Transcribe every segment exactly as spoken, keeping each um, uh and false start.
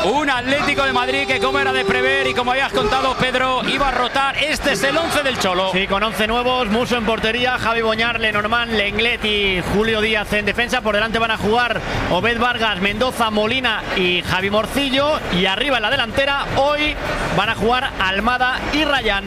Un Atlético de Madrid que, como era de prever y como habías contado, Pedro, iba a rotar. Este es el once del Cholo. Sí, con once nuevos, Musso en portería, Javi Boñar, Lenormand, Lenglet y Julio Díaz en defensa. Por delante van a jugar Obed Vargas, Mendoza, Molina y Javi Morcillo. Y arriba en la delantera, hoy van a jugar Almada y Rayán.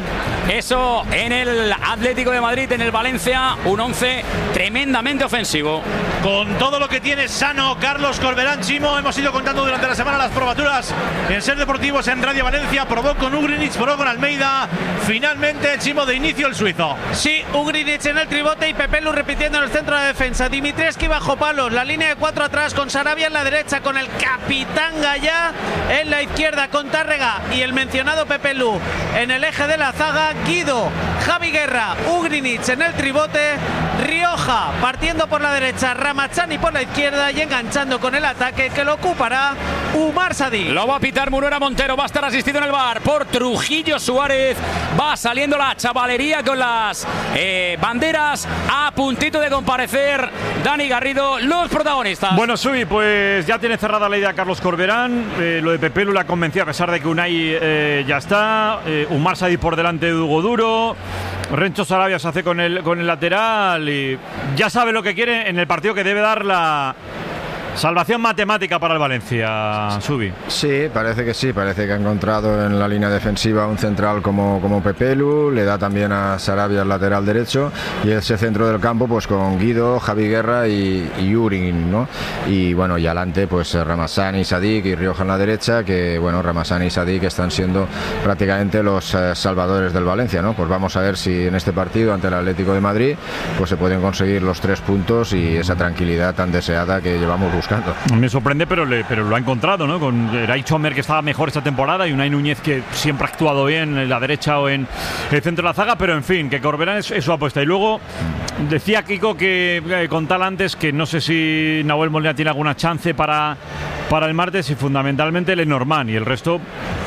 Eso en el Atlético de Madrid, en el Valencia, un once tremendamente ofensivo. Con todo lo que tiene sano Carlos Corberán, Chimo, hemos ido contando durante la semana las probaturas en Ser Deportivos en Radio Valencia. Probó con Ugrinic, probó con Almeida. Finalmente, Chimo, de inicio el suizo. Sí, Ugrinic en el tribote y Pepelu repitiendo en el centro de la defensa. Dimitrievski bajo palos, la línea de cuatro atrás con Sarabia en la derecha, con el capitán Gallá en la izquierda, con Tárrega y el mencionado Pepelu en el eje de la zaga. Guido, Javi Guerra, Ugrinic en el tribote, Rioja partiendo por la derecha, Ramazani por la izquierda y enganchando con el ataque que lo ocupará Umar Sadik. Lo va a pitar Munuera Montero, va a estar asistido en el bar por Trujillo Suárez. Va saliendo la chavalería con las eh, banderas, a puntito de comparecer Dani Garrido, los protagonistas. Bueno, Subi, pues ya tiene cerrada la idea Carlos Corberán. Eh, lo de Pepelu la convenció a pesar de que Unai eh, ya está. Eh, Umar Sadik por delante de Hugo Duro. Rencho Sarabia se hace con el, con el lateral y ya sabe lo que quiere en el partido que debe dar la salvación matemática para el Valencia, Subi. Sí, parece que sí, parece que ha encontrado en la línea defensiva un central como, como Pepelu, le da también a Sarabia el lateral derecho y ese centro del campo pues con Guido, Javi Guerra y, y Urin, ¿no? Y bueno, y adelante pues Ramazani, Sadik y Rioja en la derecha, que bueno, Ramazani y Sadik están siendo prácticamente los eh, salvadores del Valencia, ¿no? Pues vamos a ver si en este partido ante el Atlético de Madrid pues se pueden conseguir los tres puntos y esa tranquilidad tan deseada que llevamos buscando. Me sorprende, pero, le, pero lo ha encontrado, ¿no? Con Ray Chomer, que estaba mejor esta temporada, y Unai Núñez, que siempre ha actuado bien en la derecha o en el centro de la zaga, pero en fin, que Corberán es, es su apuesta. Y luego decía Kiko que eh, con tal antes que no sé si Nahuel Molina tiene alguna chance para, para el martes y fundamentalmente Lenormand y el resto.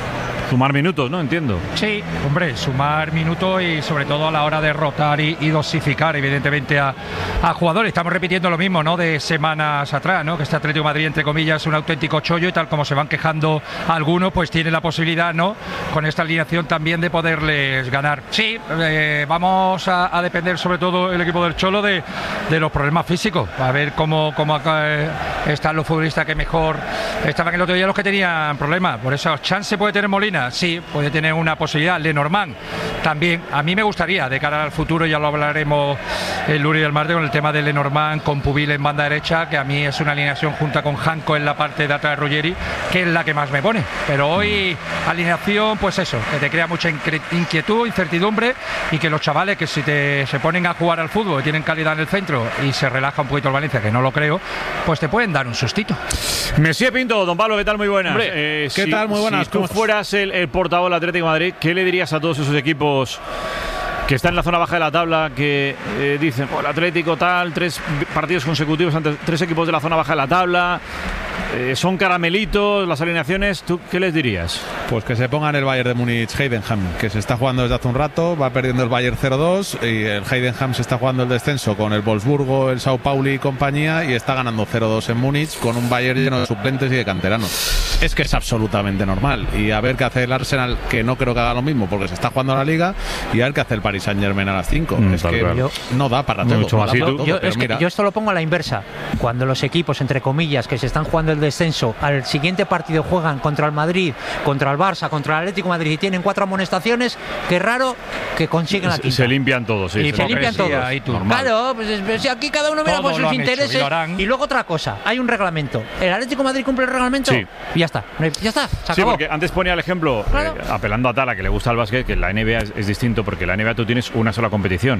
Sumar minutos, ¿no? Entiendo. Sí, hombre, sumar minutos y sobre todo a la hora de rotar y, y dosificar, evidentemente, a, a jugadores. Estamos repitiendo lo mismo, ¿no? De semanas atrás, ¿no? Que este Atlético de Madrid, entre comillas, es un auténtico chollo y tal como se van quejando algunos, pues tiene la posibilidad, ¿no? Con esta alineación también de poderles ganar. Sí, eh, vamos a, a depender sobre todo el equipo del Cholo de, de los problemas físicos. A ver cómo, cómo acá, eh, están los futbolistas que mejor estaban el otro día, los que tenían problemas. Por eso, chance puede tener Molina. Sí, puede tener una posibilidad. Lenormand también. A mí me gustaría, de cara al futuro, ya lo hablaremos el lunes del martes, con el tema de Lenormand con Pubil en banda derecha, que a mí es una alineación junta con Janko en la parte de atrás de Ruggeri, que es la que más me pone. Pero hoy, alineación, pues eso, que te crea mucha inquietud, incertidumbre, y que los chavales que si te, se ponen a jugar al fútbol, tienen calidad en el centro y se relaja un poquito el Valencia, que no lo creo, pues te pueden dar un sustito. Messier Pinto, don Pablo, ¿qué tal? Muy buenas. Hombre, eh, ¿qué si, tal? Muy buenas. Si tú fueras el, el portavoz del Atlético de Madrid, ¿qué le dirías a todos esos equipos que están en la zona baja de la tabla, que eh, dicen, oh, el Atlético tal, tres partidos consecutivos ante tres equipos de la zona baja de la tabla, eh, son caramelitos las alineaciones? ¿Tú qué les dirías? Pues que se pongan el Bayern de Múnich Heidenheim, que se está jugando desde hace un rato, va perdiendo el Bayern cero dos y el Heidenheim se está jugando el descenso con el Wolfsburgo, el Sao Paulo y compañía, y está ganando cero dos en Múnich con un Bayern lleno de suplentes y de canteranos. Es que es absolutamente normal, y a ver qué hace el Arsenal, que no creo que haga lo mismo porque se está jugando la Liga, y a ver qué hace el Paris Saint-Germain a las cinco. Mm, es que yo, no da para todo. Mucho no más. da para Yo, todo, yo, pero es mira. que yo esto lo pongo a la inversa. Cuando los equipos, entre comillas, que se están jugando el descenso, al siguiente partido juegan contra el Madrid, contra el Barça, contra el Atlético de Madrid y tienen cuatro amonestaciones, qué raro que consiguen la quinta. Se limpian todos, sí. Y se limpian todos. Claro, pues, pues aquí cada uno mira por sus intereses. Y, y luego otra cosa, hay un reglamento. ¿El Atlético de Madrid cumple el reglamento? Sí. Y ya está. Ya está. Se Sí, acabó. porque antes ponía el ejemplo, Claro. eh, apelando a Tala, que le gusta el básquet, que en la N B A es, es distinto, porque en la N B A tú tienes una sola competición.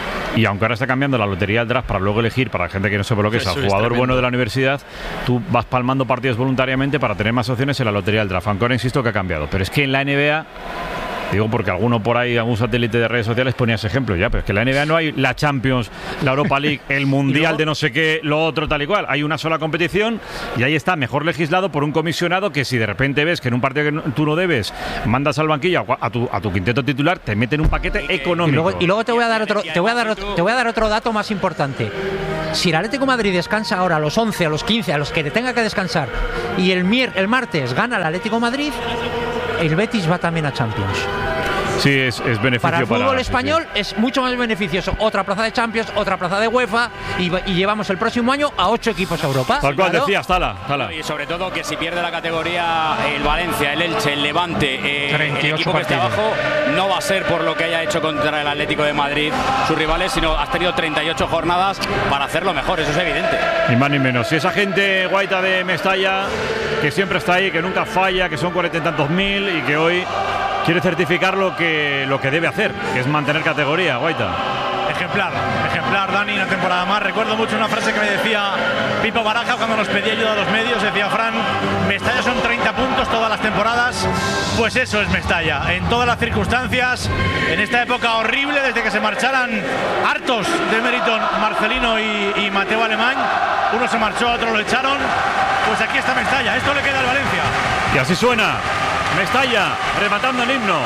Y aunque ahora está cambiando la lotería del draft para luego elegir, para la gente que no sepa lo que es, Eso al es jugador tremendo. bueno de la universidad, tú vas palmando partidos voluntariamente para tener más opciones en la lotería del draft. Aunque ahora insisto que ha cambiado. Pero es que en la N B A Digo porque alguno por ahí, algún satélite de redes sociales ponía ese ejemplo ya, pero es que en la N B A no hay la Champions, la Europa League, el Mundial luego, de no sé qué, lo otro tal y cual. Hay una sola competición y ahí está, mejor legislado por un comisionado que si de repente ves que en un partido que tú no debes, mandas al banquillo a tu, a tu quinteto titular, te meten un paquete económico. Y luego, y luego te voy a dar otro, te voy a dar otro, te voy a dar otro dato más importante. Si el Atlético de Madrid descansa ahora a los once, a los quince, a los que tenga que descansar, y el, mier, el martes gana el Atlético de Madrid, el Betis va también a Champions. Sí, es, es beneficio para el fútbol para, español sí, sí. Es mucho más beneficioso. Otra plaza de Champions, otra plaza de UEFA y, y llevamos el próximo año a ocho equipos a Europa. Tal cual claro. decías, Tala, Tala. Y sobre todo que si pierde la categoría el Valencia, el Elche, el Levante, eh, el equipo que esté abajo, no va a ser por lo que haya hecho contra el Atlético de Madrid sus rivales, sino has tenido treinta y ocho jornadas para hacerlo mejor, eso es evidente. Ni más ni menos. Si esa gente guaita de Mestalla, que siempre está ahí, que nunca falla, que son cuarenta y tantos mil y que hoy quiere certificar lo que, lo que debe hacer, que es mantener categoría, Guaita. Ejemplar, ejemplar, Dani, una temporada más. Recuerdo mucho una frase que me decía Pipo Baraja cuando nos pedía ayuda a los medios. Decía, Fran, Mestalla son treinta puntos todas las temporadas. Pues eso es Mestalla, en todas las circunstancias, en esta época horrible, desde que se marcharan hartos de Meriton, Marcelino y, y Mateo Alemán. Uno se marchó, otro lo echaron. Pues aquí está Mestalla, esto le queda al Valencia. Y así suena Mestalla, rematando el himno.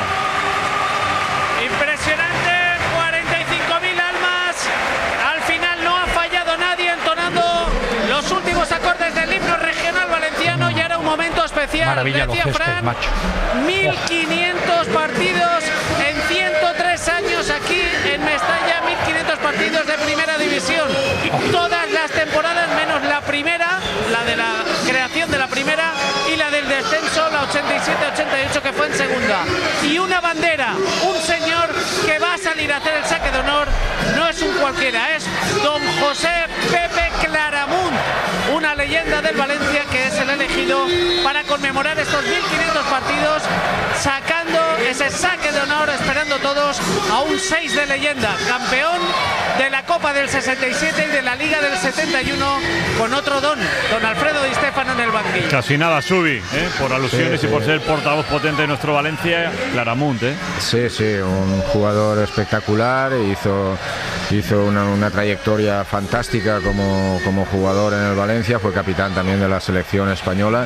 Impresionante, cuarenta y cinco mil almas. Al final no ha fallado nadie entonando los últimos acordes del himno regional valenciano. Y era un momento especial. Maravilla decía los Fran, céspedes, macho. mil quinientos partidos en ciento tres años aquí en Mestalla. mil quinientos partidos de primera división. Todas las temporadas menos la primera, la de la creación de la primera y la del descenso, la ochenta y siete ochenta y ocho, que fue en segunda. Y una bandera, un señor que va a salir a hacer el saque de honor, no es un cualquiera, es don José Pepe Claramunt, una leyenda del Valencia que es el elegido para conmemorar estos mil quinientos partidos, sacando ese saque de honor, esperando todos a un seis de leyenda, campeón de la Copa del sesenta y siete y de la Liga del setenta y uno, con otro don, don Alfredo Di Stéfano en el banquillo. Casi nada, Subi, ¿eh? Por alusiones sí, sí. y por ser portavoz potente de nuestro Valencia, Claramunt, ¿eh? Sí, sí, un jugador espectacular, hizo, hizo una, una trayectoria fantástica como, como jugador en el Valencia, fue capitán también de la selección española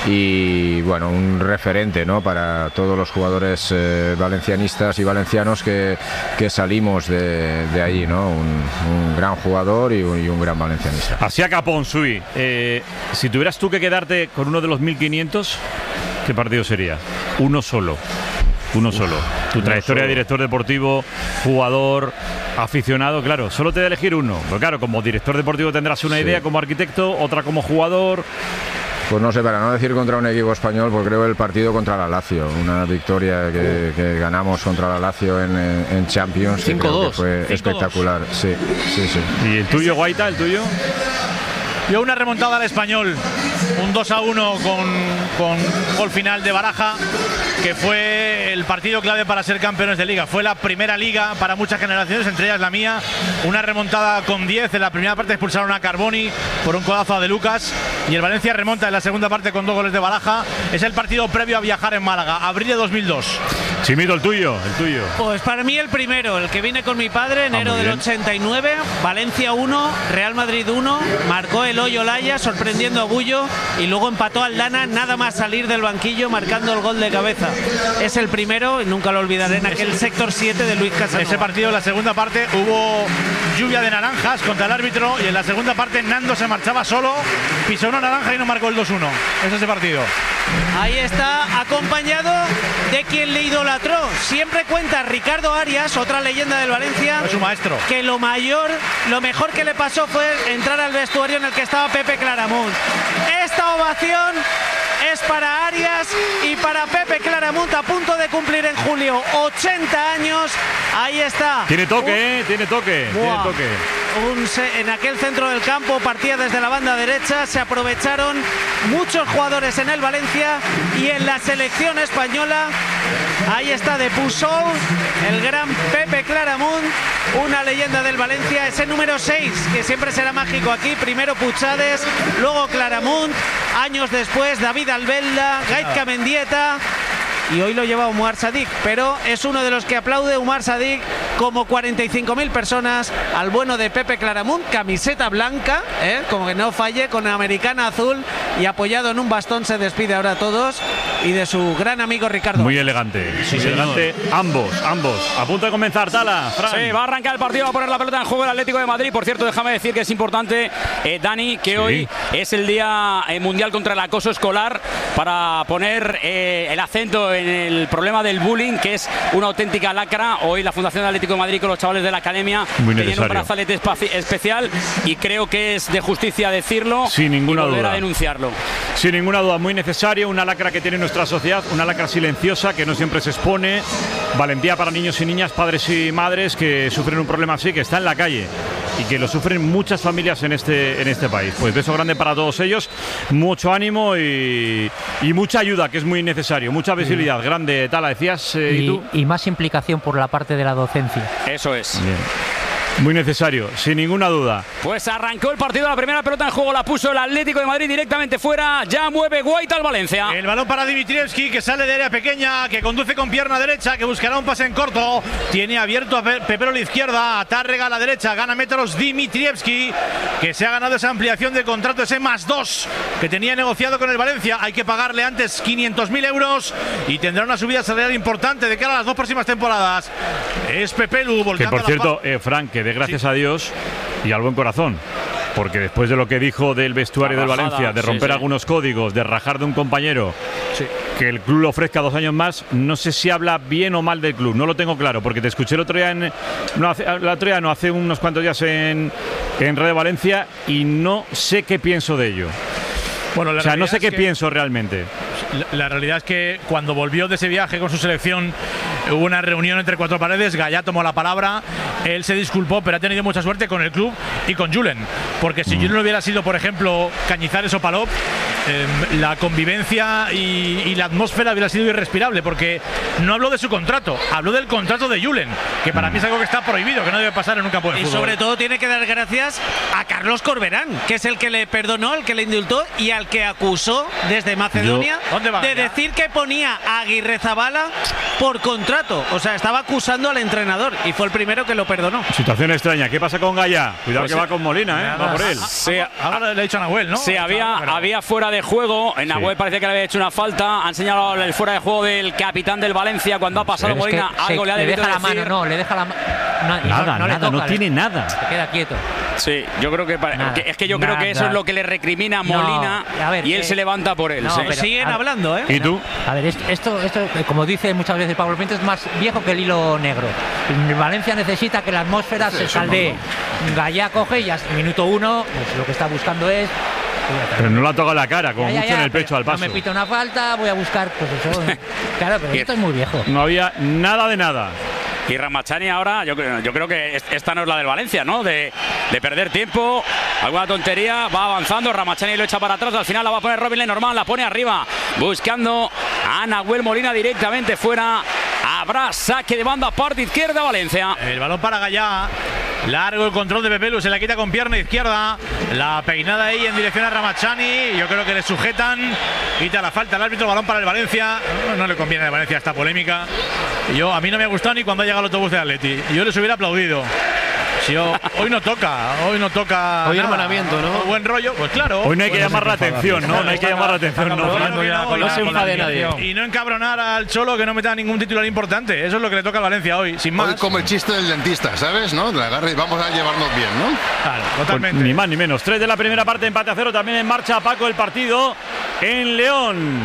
y bueno, un referente, ¿no?, para todos los jugadores eh, valencianistas y valencianos que, que salimos de, de ahí, ¿no? Un, un gran jugador y un, y un gran valencianista. Así a capón, Subi. Eh, si tuvieras tú que quedarte con uno de los mil quinientos, ¿qué partido sería? Uno solo. Uno solo. Tu trayectoria de director deportivo, jugador, aficionado, claro, solo te da elegir uno. Pero claro, como director deportivo tendrás una Sí. idea, como arquitecto, otra como jugador. Pues no sé, para no decir contra un equipo español, pues creo el partido contra la Lazio, una victoria que, que ganamos contra la Lazio en, en Champions, que creo que fue espectacular. Sí, sí, sí. ¿Y el tuyo, Guaita, el tuyo? Yo una remontada al Español, un dos a uno con, con gol final de Baraja, que fue el partido clave para ser campeones de liga. Fue la primera liga para muchas generaciones, entre ellas la mía. Una remontada con diez. En la primera parte expulsaron a Carboni por un codazo a De Lucas. Y el Valencia remonta en la segunda parte con dos goles de Baraja. Es el partido previo a viajar en Málaga, abril de dos mil dos. Chimito, el tuyo, el tuyo. Pues para mí el primero, el que vine con mi padre, enero Ah, muy del bien. ochenta y nueve, Valencia uno, Real Madrid uno, marcó el Hoyo Olaya sorprendiendo a Bullo y luego empató Aldana nada más salir del banquillo marcando el gol de cabeza. Es el primero y nunca lo olvidaré, en aquel sector siete de Luis Casanova. Ese partido, en la segunda parte, hubo lluvia de naranjas contra el árbitro y en la segunda parte Nando se marchaba solo, pisó una naranja y no marcó el dos uno. Es ese partido. Ahí está, acompañado de quien le idolatró. Siempre cuenta Ricardo Arias, otra leyenda del Valencia, Es su maestro. que lo mayor, lo mejor que le pasó fue entrar al vestuario en el que estaba Pepe Claramunt. Esta ovación es para Arias y para Pepe Claramunt, a punto de cumplir en julio ochenta años. Ahí está. Tiene toque, ¿eh? Tiene toque, tiene Buah. toque. Un se- en aquel centro del campo partía desde la banda derecha, se aprovecharon muchos jugadores en el Valencia y en la selección española. Ahí está de Pujol, el gran Pepe Claramunt, una leyenda del Valencia, ese número seis que siempre será mágico aquí. Primero Puchades, luego Claramunt, años después David Albelda, Gaizka Mendieta. y hoy lo lleva Umar Sadik, pero es uno de los que aplaude Umar Sadik como cuarenta y cinco mil personas al bueno de Pepe Claramunt, camiseta blanca, ¿eh? Como que no falle, con americana azul y apoyado en un bastón se despide ahora a todos y de su gran amigo Ricardo. Muy elegante, sí, muy elegante ambos, ambos. A punto de comenzar, Tala, Fran. Sí, va a arrancar el partido, va a poner la pelota en juego el Atlético de Madrid. Por cierto, déjame decir que es importante, eh, Dani, que sí. hoy es el Día eh, Mundial contra el Acoso Escolar, para poner eh, el acento en el problema del bullying, que es una auténtica lacra. Hoy la Fundación Atlético de Madrid con los chavales de la academia tienen un brazalete especial y creo que es de justicia decirlo. Sin ninguna y volver duda. a denunciarlo. Sin ninguna duda, muy necesario, una lacra que tiene nuestra sociedad, una lacra silenciosa que no siempre se expone. Valentía para niños y niñas, padres y madres que sufren un problema así, que está en la calle y que lo sufren muchas familias en este, en este país. Pues beso grande para todos ellos, mucho ánimo y, y mucha ayuda, que es muy necesario, mucha visibilidad. Sí. Grande, Tala, decías, eh, y, ¿y tú? Y más implicación por la parte de la docencia. Eso es. Bien. Muy necesario, sin ninguna duda. Pues arrancó el partido, la primera pelota en juego la puso el Atlético de Madrid directamente fuera. Ya mueve Guaita al Valencia. El balón para Dimitrievski, que sale de área pequeña, que conduce con pierna derecha, que buscará un pase en corto. Tiene abierto a Pepelo a la izquierda, a Tárrega a la derecha, gana metros Dimitrievski, que se ha ganado esa ampliación de contrato, ese más dos que tenía negociado con el Valencia. Hay que pagarle antes quinientos mil euros y tendrá una subida salarial importante de cara a las dos próximas temporadas. Es Pepelu volcando. Que por cierto, eh, Frank, que de gracias sí. a Dios y al buen corazón, porque después de lo que dijo del vestuario del Valencia, de romper sí, sí. algunos códigos, de rajar de un compañero, sí. que el club le ofrezca dos años más, no sé si habla bien o mal del club, no lo tengo claro, porque te escuché el otro día, en, no hace, el otro día no, hace unos cuantos días en, en Radio Valencia y no sé qué pienso de ello. Bueno, la o sea, no sé qué que, pienso realmente. La, la realidad es que cuando volvió de ese viaje con su selección hubo una reunión entre cuatro paredes, Gallá tomó la palabra, él se disculpó, pero ha tenido mucha suerte con el club y con Julen, porque si mm. Julen hubiera sido, por ejemplo, Cañizares o Palop, eh, la convivencia y, y la atmósfera hubiera sido irrespirable, porque no habló de su contrato, habló del contrato de Julen, que para mm. mí es algo que está prohibido, que no debe pasar en un campo de y fútbol. Y sobre todo tiene que dar gracias a Carlos Corberán, que es el que le perdonó, el que le indultó y al que acusó desde Macedonia Yo, de ya? decir que ponía a Aguirrezabala por contrato. O sea, estaba acusando al entrenador y fue el primero que lo perdonó. Situación extraña. ¿Qué pasa con Gallá? Cuidado pues que va con Molina, ¿eh? Va por él. Sí, ahora le ha dicho a Nahuel, ¿no? Sí, había, pero... había fuera de juego. En Nahuel sí. parece que le había hecho una falta. Han señalado el fuera de juego del capitán del Valencia cuando ha pasado pero Molina. Es que algo se, le ha le deja la decir. mano, no, le deja la mano. No, nada, no, no, nada, toca, no tiene le, nada. Se queda quieto. Sí, yo creo que, para, que es que yo nada. creo que eso es lo que le recrimina a Molina no, a ver, y él eh, se levanta por él. No, sí. pero siguen a, hablando, ¿eh? ¿Y tú? A ver, esto, esto, como dice muchas veces Pablo Pinto, es más viejo que el hilo negro. Valencia necesita que la atmósfera sí, se saldee. Gallá coge y ya minuto uno, pues lo que está buscando es. Pero no la toca la cara, como ya, ya, mucho ya, en el pecho al paso. No me pita una falta, voy a buscar, pues eso. Claro, pero esto es muy viejo. No había nada de nada. Y Ramachani ahora, yo, yo creo que esta no es la del Valencia, ¿no? De, de perder tiempo, alguna tontería, va avanzando, Ramachani lo echa para atrás, al final la va a poner Robin Lenormand, la pone arriba, buscando a Nahuel Molina directamente fuera. Habrá saque de banda, parte izquierda, Valencia. El balón para Gallá. Largo el control de Pepelu, se la quita con pierna izquierda. La peinada ahí en dirección a Ramachani. Yo creo que le sujetan. Quita la falta el árbitro, balón para el Valencia. No, no le conviene al Valencia esta polémica. Yo, a mí no me ha gustado ni cuando ha llegado el autobús de Atleti. Yo les hubiera aplaudido. Si yo, hoy no toca, hoy no toca. Hoy hermanamiento, ¿no? Buen rollo, pues claro. Hoy no hay que llamar la atención, ¿no? No hay que llamar la atención, no. No se enfade nadie. Y no encabronar al Cholo que no meta ningún titular importante. Eso es lo que le toca al Valencia hoy, sin más. Hoy como el chiste del dentista, ¿sabes? ¿No? La agarre y vamos a llevarnos bien, ¿no? Claro, totalmente. Pues ni más ni menos. Tres de la primera parte, empate a cero. También en marcha, Paco, el partido en León.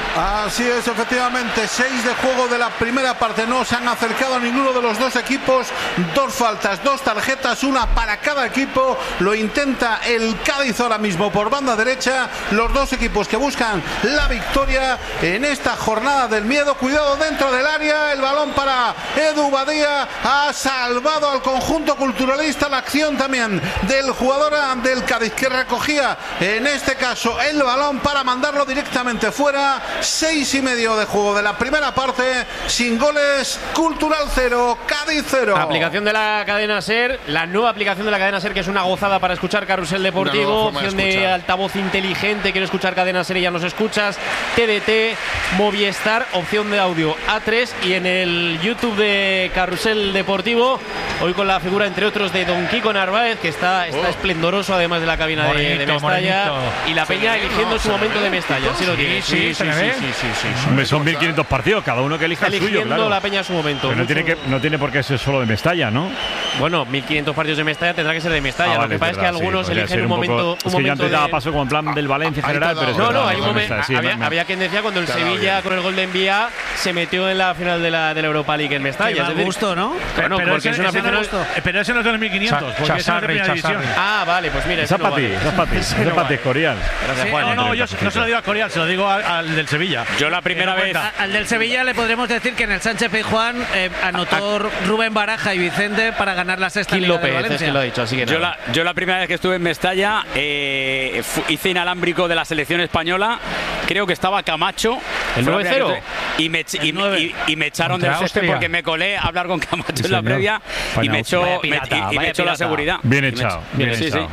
Así es, efectivamente. Seis de juego de la primera parte. No se han acercado a ninguno de los dos equipos. Dos faltas, dos tarjetas, una para cada equipo. Lo intenta el Cádiz ahora mismo por banda derecha. Los dos equipos que buscan la victoria en esta jornada del miedo. Cuidado dentro del área. El balón para Edu Badía. Ha salvado al conjunto culturalista. La acción también del jugador del Cádiz que recogía en este caso el balón para mandarlo directamente fuera. Seis y medio de juego de la primera parte. Sin goles. Cultural cero, Cádiz cero. Aplicación de la cadena SER. La nueva aplicación de la cadena SER, que es una gozada para escuchar Carrusel Deportivo, opción de, de altavoz inteligente, quiero escuchar cadena SER y ya nos escuchas, T D T, Movistar, opción de audio A tres, y en el YouTube de Carrusel Deportivo, hoy con la figura, entre otros, de Don Kiko Narváez, que está, está oh. esplendoroso, además de la cabina bonito, de, de Mestalla, morenito. Y la peña eligiendo su momento de Mestalla. ¿Sí lo tiene? Sí, sí, sí, sí, sí, sí, sí, sí. Son mil quinientos partidos, cada uno que elija el suyo, claro. La peña su momento. Pero no tiene, que, no tiene por qué ser solo de Mestalla, ¿no? Bueno, mil quinientos partidos de Mestalla tendrá que ser de Mestalla. Ah, vale, lo que pasa es, verdad, es que algunos sí, eligen un, un momento. Poco, un es que momento yo antes de... daba paso como en plan del Valencia en general, pero no, no, hay un momento. Sí, había, me, había quien decía cuando el claro, Sevilla bien. Con el gol de Envía se metió en la final de la, de la Europa League en Mestalla. Qué mal gusto, ¿no? Bueno, pero porque ese, es una final. No, pero ese no es de los mil quinientos. Porque ese es de primera división. Ah, vale, pues mira. Esa es para ti, esa es para ti. Esa es para ti, Escorial. No, no, yo no se lo digo a Escorial, se lo digo al del Sevilla. Yo la primera vez. Al del Sevilla le podremos decir que en el Sánchez Pizjuán eh, anotó Rubén Baraja y Vicente para ganar la sexta Liga de Valencia. Es que lo ha dicho, así que yo, la, yo la primera vez que estuve en Mestalla eh, hice inalámbrico de la selección española. Creo que estaba Camacho. El nueve cero. Y me, y, y, y me echaron del césped porque me colé a hablar con Camacho en la previa y me echó, pirata, me, y, y me echó la seguridad. Bien echado. Bien sí, echado. Sí.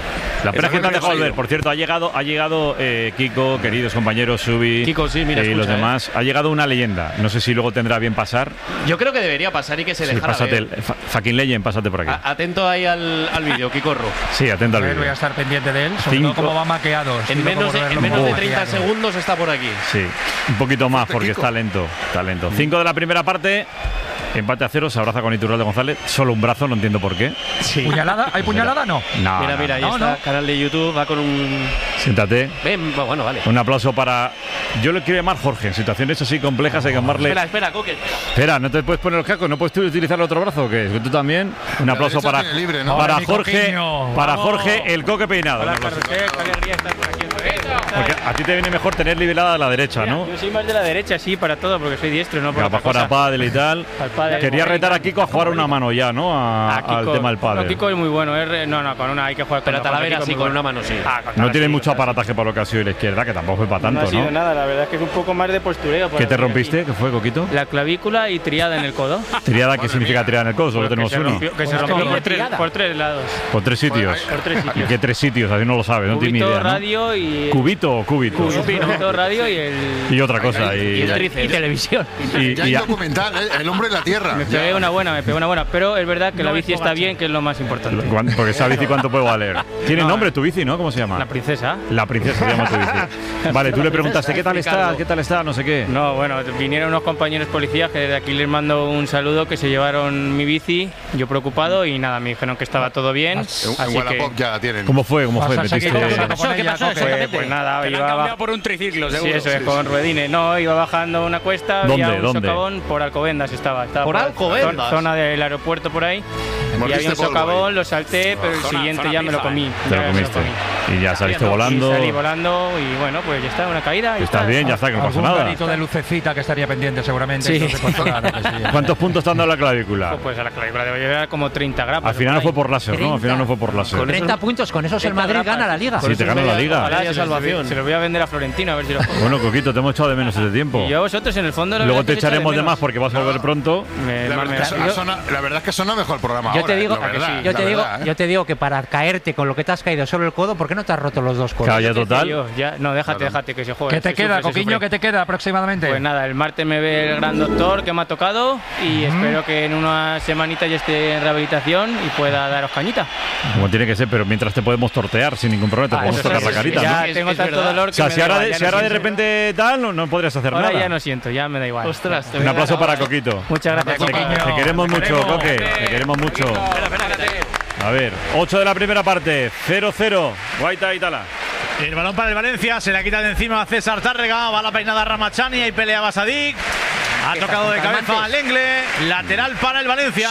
La pena es que te han dejado volver. Por cierto, ha llegado, ha llegado eh, Kiko, queridos compañeros, Subi Kiko, sí, mira, eh, y los escucha, demás. Eh. Ha llegado una leyenda. No sé si luego tendrá bien pasar. Yo creo que debería pasar y que se sí, dejara pásate ver. El, fucking Legend, pásate por aquí. A, atento ahí al, al vídeo, Kikorro. Sí, atento al vídeo. Voy a estar pendiente de él, sobre Cinco. todo cómo va maqueado. En menos, de, en menos de treinta segundos está por aquí. Sí, un poquito más porque está lento. Está lento. Cinco de la primera parte. Empate a cero, se abraza con Iturralde González. Solo un brazo, no entiendo por qué. Sí. ¿Puñalada? ¿Hay puñalada? No. no mira, mira, ahí no, está. No. Canal de YouTube, va con un. Siéntate. Ven, bueno, vale. Un aplauso para. Yo le quiero llamar Jorge. En situaciones así complejas hay que llamarle. Espera, espera, Coque. Espera, ¿no te puedes poner los cascos? ¿No puedes utilizar el otro brazo o qué? ¿Tú también? Un aplauso para. Libre, ¿no? Para Hola, Jorge. Para Vamos. Jorge, el Coque peinado. Hola, Carlos, qué alegría estar por aquí. Porque a ti te viene mejor tener nivelada a la derecha, ¿no? Yo soy más de la derecha, sí, para todo, porque soy diestro, no por para jugar a pádel y tal. Quería retar a Kiko a jugar una mano ya, ¿no? A, a Kiko, al tema del pádel. No, Kiko es muy bueno. Es, no, no, con una hay que jugar con Pero Talavera sí, con una mano sí. Ah, no tiene mucho aparataje para lo que ha sido la izquierda, que tampoco fue para tanto, ¿no? No ha sido ¿no? nada, la verdad es que es un poco más de postureo. ¿Qué te rompiste? ¿Qué fue, Coquito? La clavícula y triada en el codo. ¿Triada qué significa triada en el codo? Solo tenemos uno. Que se rompió por tres, por tres lados. ¿Por tres sitios? Por tres sitios. ¿Qué tres sitios? Así no lo sabes, no tiene ni idea. Cubito, radio y. ¿Cubito o cúbito? Cubito, radio y el. Y otra cosa. Y, y, y, y televisión. Y, ya hay documental, ¿eh? El hombre de la tierra. Me pegué una buena, me pegué una buena. Pero es verdad que la bici está bien, que es lo más importante. Porque esa bici, ¿cuánto puede valer? Tiene nombre tu bici, ¿no? ¿Cómo se llama? La princesa. La princesa se llama tu bici. Vale, tú le preguntaste, ¿qué tal está? ¿Qué tal está? No sé qué. No, bueno, vinieron unos compañeros policías que desde aquí les mando un saludo, que se llevaron mi bici, yo preocupado, y nada, me dijeron que estaba todo bien. Así en Wallapop ya la tienen. ¿Cómo fue? ¿Cómo fue? ¿Qué pasó? ¿Qué pasó? Pues, pues nada, te iba han cambiado por un triciclo, seguro. Sí, eso es, con ruedines. No, iba bajando una cuesta, ¿Dónde? había un ¿Dónde? socavón por Alcobendas estaba. estaba ¿Por, por Alcobendas? Zona del aeropuerto por ahí. Y había un socavón, lo salté, pero el siguiente ya me lo comí. Te lo comiste. Y ya saliste volando. Y salí volando y bueno, pues ya está, una caída. Estás bien, ya está, que no pasa nada. Un garito de lucecita que estaría pendiente seguramente. Sí. Entonces, pues, claro, que sí. ¿Cuántos puntos te han dado la clavícula? Pues a la clavícula debe llevar como treinta gramos. Al final no fue por láser, ¿no? Al final no fue por láser. Con treinta puntos, con esos el Madrid gana la Liga. Sí, te gana la Liga. Ojalá, salvación. Se lo voy a vender a Florentino a ver si lo puedo. Bueno, Coquito, te hemos echado de menos ese tiempo. Y yo a vosotros en el fondo lo Luego te echaremos de más porque vas a volver pronto. Me, la, verdad me, yo, sona, la verdad es que suena mejor el programa. Yo ahora, te digo, eh, verdad, yo, te digo verdad, ¿eh? yo te digo que para caerte con lo que te has caído solo el codo, ¿por qué no te has roto los dos codos? Claro, ya total. Yo, ya, no, déjate, claro. déjate que se juegue. ¿Qué te se queda, sufre, Coquiño? ¿Qué te queda aproximadamente? Pues nada, el martes me ve el gran doctor que me ha tocado y mm. espero que en una semanita ya esté en rehabilitación y pueda daros cañita. Como tiene que ser, pero mientras te podemos tortear sin ningún problema, te ah, podemos tocar es, la carita, ya ¿no? Ya tengo tanto dolor que o sea, me si da ahora, igual, de, si no ahora de siento. repente tal, no, no podrías hacer ahora nada. Ya no siento, ya me da igual. Ostras, un aplauso para Coquito. Muchas gracias, te, Coquito. Te queremos te mucho, queremos. Coque. Te queremos mucho. Espera, espera, a ver, ocho de la primera parte, cero cero. Guaita y Tala. El balón para el Valencia, se la quita de encima a César Tárrega, va la peinada Ramachani y pelea Basadik. Ha tocado de cabeza al Lengle, lateral para el Valencia.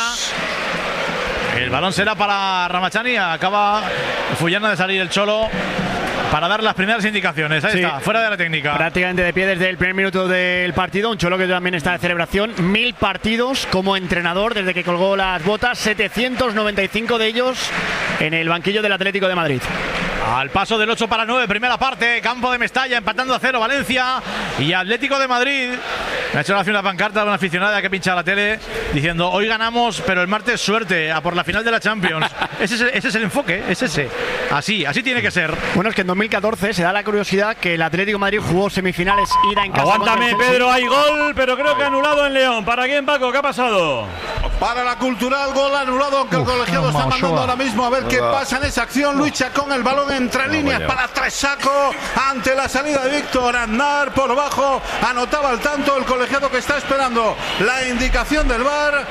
El balón será para Ramachani, acaba Fullana de salir el Cholo para dar las primeras indicaciones. Ahí sí, está, fuera de la técnica. Prácticamente de pie desde el primer minuto del partido. Un Cholo que también está de celebración. Mil partidos como entrenador desde que colgó las botas. setecientos noventa y cinco de ellos en el banquillo del Atlético de Madrid. Al paso del ocho para nueve, primera parte, campo de Mestalla, empatando a cero Valencia y Atlético de Madrid. Me ha hecho una pancarta de una aficionada que pincha la tele diciendo: hoy ganamos, pero el martes suerte, a por la final de la Champions. ese, es, ese es el enfoque, es ese. Así, así tiene que ser. Bueno, es que en dos mil catorce se da la curiosidad que el Atlético de Madrid jugó semifinales ida en casa. Aguántame, Pedro, hay gol, pero creo que anulado en León. ¿Para quién, Paco? ¿Qué ha pasado? Para la Cultural, gol anulado, aunque el colegiado está mandando ahora mismo a ver qué pasa en esa acción. Lucha con el balón entre líneas para Tresaco ante la salida de Víctor Aznar por bajo. Anotaba el tanto el colegiado que está esperando la indicación del V A R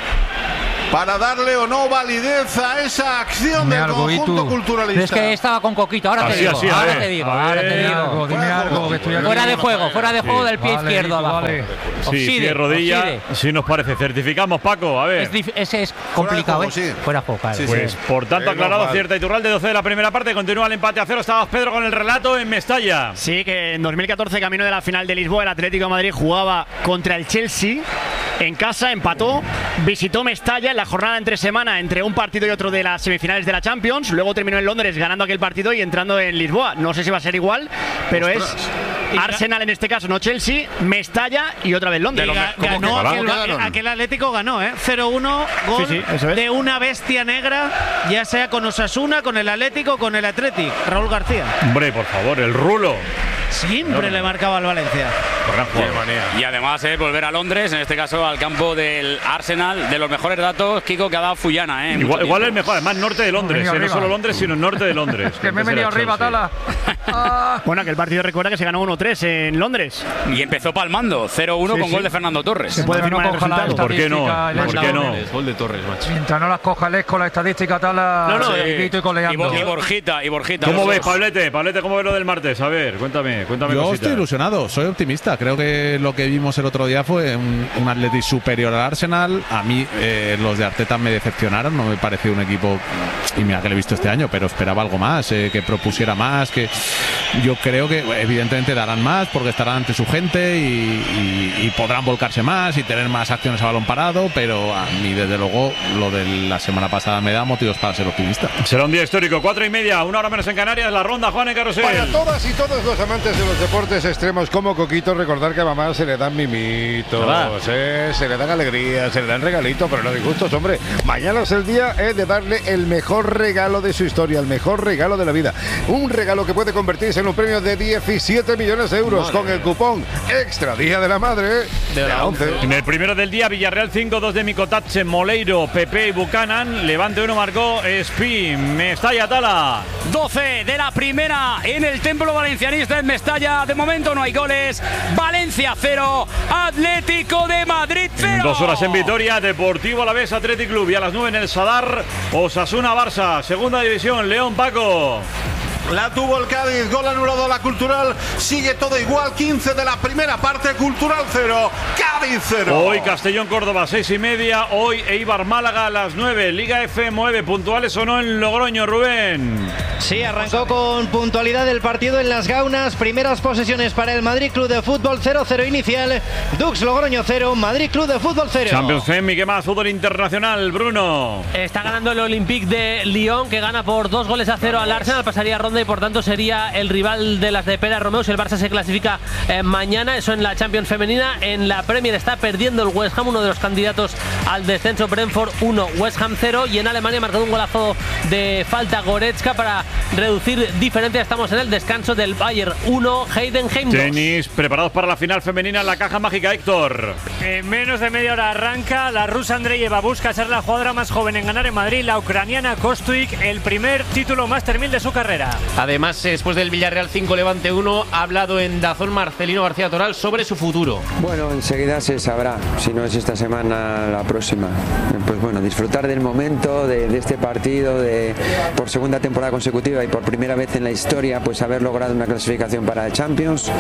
para darle o no validez a esa acción del conjunto culturalista. Es que estaba con Coquito, ahora te Así, digo, así, ahora ver, te digo, ahora te digo. Algo, dime algo, que estoy aquí. Fuera de juego, fuera de juego Sí. del pie Vale, izquierdo Nico, abajo. vale. Sí, Offside, pie rodilla. offside. Sí nos parece. Certificamos, Paco. A ver. Es dif- ese es complicado, juego, ¿eh? sí. Fuera de juego, claro. Sí, sí. Pues por tanto, Eh, aclarado, normal. cierta Iturralde, doce de la primera parte. Continúa el empate a cero. Estaba Pedro con el relato en Mestalla. Sí, que en dos mil catorce, camino de la final de Lisboa, el Atlético de Madrid jugaba contra el Chelsea en casa, empató, visitó Mestalla en la jornada entre semana entre un partido y otro de las semifinales de la Champions. Luego terminó en Londres ganando aquel partido y entrando en Lisboa. No sé si va a ser igual, pero Ostras. es Arsenal en este caso, no Chelsea, Mestalla y otra vez Londres. Y ga- ganó Ojalá. aquel, Ganaron. aquel Atlético ganó, ¿eh? cero uno, gol Sí, sí, eso es. de una bestia negra, ya sea con Osasuna, con el Atlético, con el Athletic. Raúl García. Hombre, por favor, el rulo. Siempre le marcaba al Valencia. Gran jugador. Y además, eh, volver a Londres, en este caso al campo del Arsenal, de los mejores datos, Kiko, que ha dado Fullana. Eh, Igual, Mucho igual tiempo. el mejor, además norte de Londres, venido eh, no arriba. solo Londres, sino norte de Londres. Que me he Antes venido era arriba, Chelsea. Tala. Bueno, aquel partido recuerda que se ganó uno tres en Londres. Y empezó palmando, cero uno Sí, con sí. gol de Fernando Torres. Se puede Mientras firmar no el coja la resultado. ¿Por qué no? estadística, el ¿Por qué no? Esco. Gol de Torres, macho. Mientras no las coja el Esco, la estadística, Tala. No, no, y eh, Guito y y, coleando. Bo- y Borjita, y Borjita. ¿Cómo los ves, dos. Pablete? Pablete, ¿cómo ves lo del martes? A ver, cuéntame, cuéntame Yo cositas. estoy ilusionado, soy optimista. Creo que lo que vimos el otro día fue un, un Atleti superior al Arsenal. A mí eh, los de Arteta me decepcionaron, no me pareció un equipo, y mira que lo he visto este año, pero esperaba algo más, eh, que propusiera más, que yo creo que evidentemente darán más porque estarán ante su gente y, y- y podrán volcarse más y tener más acciones a balón parado, pero a mí desde luego lo de la semana pasada me da motivos para ser optimista. Será un día histórico, cuatro y media, una hora menos en Canarias, la ronda, Juan en Carrusel. Para todas y todos los amantes de los deportes extremos como Coquito, recordar que a mamá se le dan mimitos, ¿eh? Se le dan alegrías, se le dan regalitos, pero no disgustos, hombre. Mañana es el día eh, de darle el mejor regalo de su historia, el mejor regalo de la vida. Un regalo que puede convertirse en un premio de diecisiete millones de euros Madre con el cupón Extra Día de la Madre de, la once. En el primero del día, Villarreal cinco, dos de Micotache, Moleiro, Pepe y Buchanan. Levante uno marcó Spin, Mestalla, Tala. doce de la primera en el Templo Valencianista en Mestalla. De momento no hay goles. Valencia cero, Atlético de Madrid cero. En dos horas en Vitoria, Deportivo Alavés, Athletic Club. Y a las nueve en el Sadar, Osasuna, Barça. Segunda división, León, Paco. La tuvo el Cádiz, gol anulado a la Cultural, sigue todo igual, quince de la primera parte, Cultural cero, Cádiz cero. Hoy Castellón, Córdoba, seis y media. Hoy Eibar, Málaga a las nueve. Liga F nueve, puntuales o no en Logroño, Rubén. Sí, arrancó con puntualidad el partido en Las Gaunas. Primeras posesiones para el Madrid Club de Fútbol, cero cero inicial. Dux Logroño cero, Madrid Club de Fútbol cero. Champions Fem y qué más, fútbol internacional, Bruno. Está ganando el Olympique de Lyon, que gana por dos goles a cero al Arsenal. Pasaría ronda y por tanto sería el rival de las de Pérez Romeu si el Barça se clasifica eh, mañana. Eso en la Champions femenina. En la Premier está perdiendo el West Ham, uno de los candidatos al descenso. Brentford uno, West Ham cero. Y en Alemania ha marcado un golazo de falta Goretzka para reducir diferencia. Estamos en el descanso del Bayern uno, Heidenheim dos. Tenis, preparados para la final femenina en la caja mágica, Héctor. En menos de media hora arranca. La rusa Andreyeva busca ser la jugadora más joven en ganar en Madrid. La ucraniana Kostuik, el primer título Master mil de su carrera. Además, después del Villarreal cinco, Levante uno, ha hablado en Dazón Marcelino García Toral sobre su futuro. Bueno, enseguida se sabrá, si no es esta semana, la próxima. Pues bueno, disfrutar del momento, de, de este partido, de por segunda temporada consecutiva y por primera vez en la historia, pues haber logrado una clasificación para el Champions.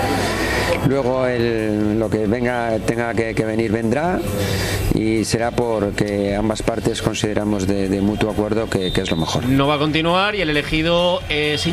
Luego el, lo que venga, tenga que, que venir, vendrá, y será porque ambas partes consideramos de, de mutuo acuerdo que, que es lo mejor. No va a continuar y el elegido es Íñigo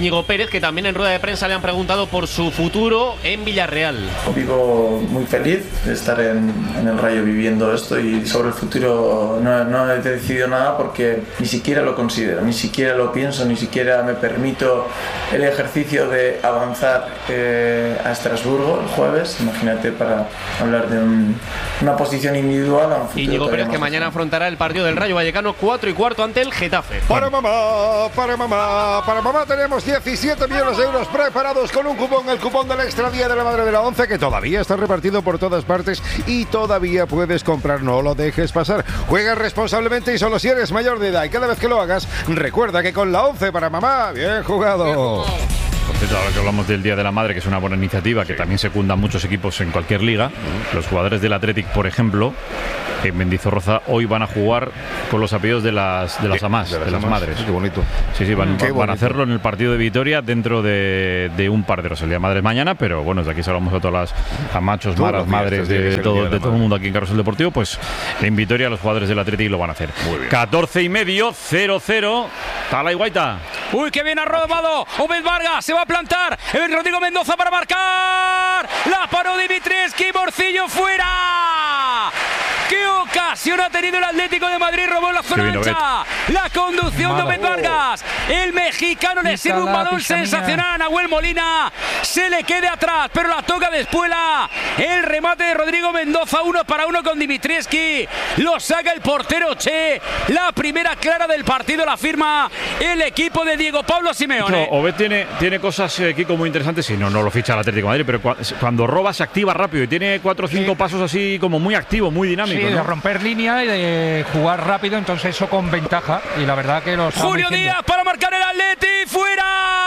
Íñigo Pérez, que también en rueda de prensa le han preguntado por su futuro en Villarreal. Vivo muy feliz de estar en, en el Rayo viviendo esto, y sobre el futuro no, no he decidido nada porque ni siquiera lo considero, ni siquiera lo pienso, ni siquiera me permito el ejercicio de avanzar eh, a Estrasburgo el jueves. Imagínate, para hablar de un, una posición individual a un futuro. Íñigo Pérez, que mañana afrontará el partido del Rayo Vallecano cuatro y cuarto ante el Getafe. Para mamá, para mamá, para mamá tenemos diecisiete millones de euros preparados con un cupón, el cupón del Extra Día de la Madre de la Once, que todavía está repartido por todas partes y todavía puedes comprar. No lo dejes pasar. Juega responsablemente y solo si eres mayor de edad, y cada vez que lo hagas, recuerda que con la Once para mamá, bien jugado. Ahora que hablamos del Día de la Madre, que es una buena iniciativa, que también secundan muchos equipos en cualquier liga, los jugadores del Athletic, por ejemplo, en Mendizorroza hoy van a jugar con los apellidos de las de las amás, de las, de las madres. Qué bonito. Sí, sí, van, Qué van a hacerlo en el partido de Vitoria dentro de, de un par de horas. El Día de Madres mañana, pero bueno, desde aquí saludamos a todas las amachos, maras, madres de, de todo, de todo el mundo aquí en Carrusel Deportivo. Pues en Vitoria los jugadores del Athletic lo van a hacer. catorce y medio, cero cero. Tala y Guaita. Uy, que bien ha robado Obed Vargas, se va a plantar el Rodrigo Mendoza para marcar. La paró Dimitrievski, Morcillo fuera. ¡Qué ocasión ha tenido el Atlético de Madrid! Robó la zona ancha. La conducción de Obed Vargas. El mexicano le sirve un balón sensacional a Nahuel Molina. Se le queda atrás, pero la toca de Espuela. El remate de Rodrigo Mendoza, uno para uno con Dimitrievski. Lo saca el portero Che. La primera clara del partido la firma el equipo de Diego Pablo Simeone. Obed tiene, tiene cosas, eh, Kiko, muy interesantes. Si no, no lo ficha el Atlético de Madrid, pero cu cuando roba se activa rápido y tiene cuatro o cinco sí. pasos así como muy activo, muy dinámico. Sí, ¿no? de romper línea y de jugar rápido, entonces eso con ventaja. Y la verdad que los Julio Díaz para marcar el Atleti, fuera.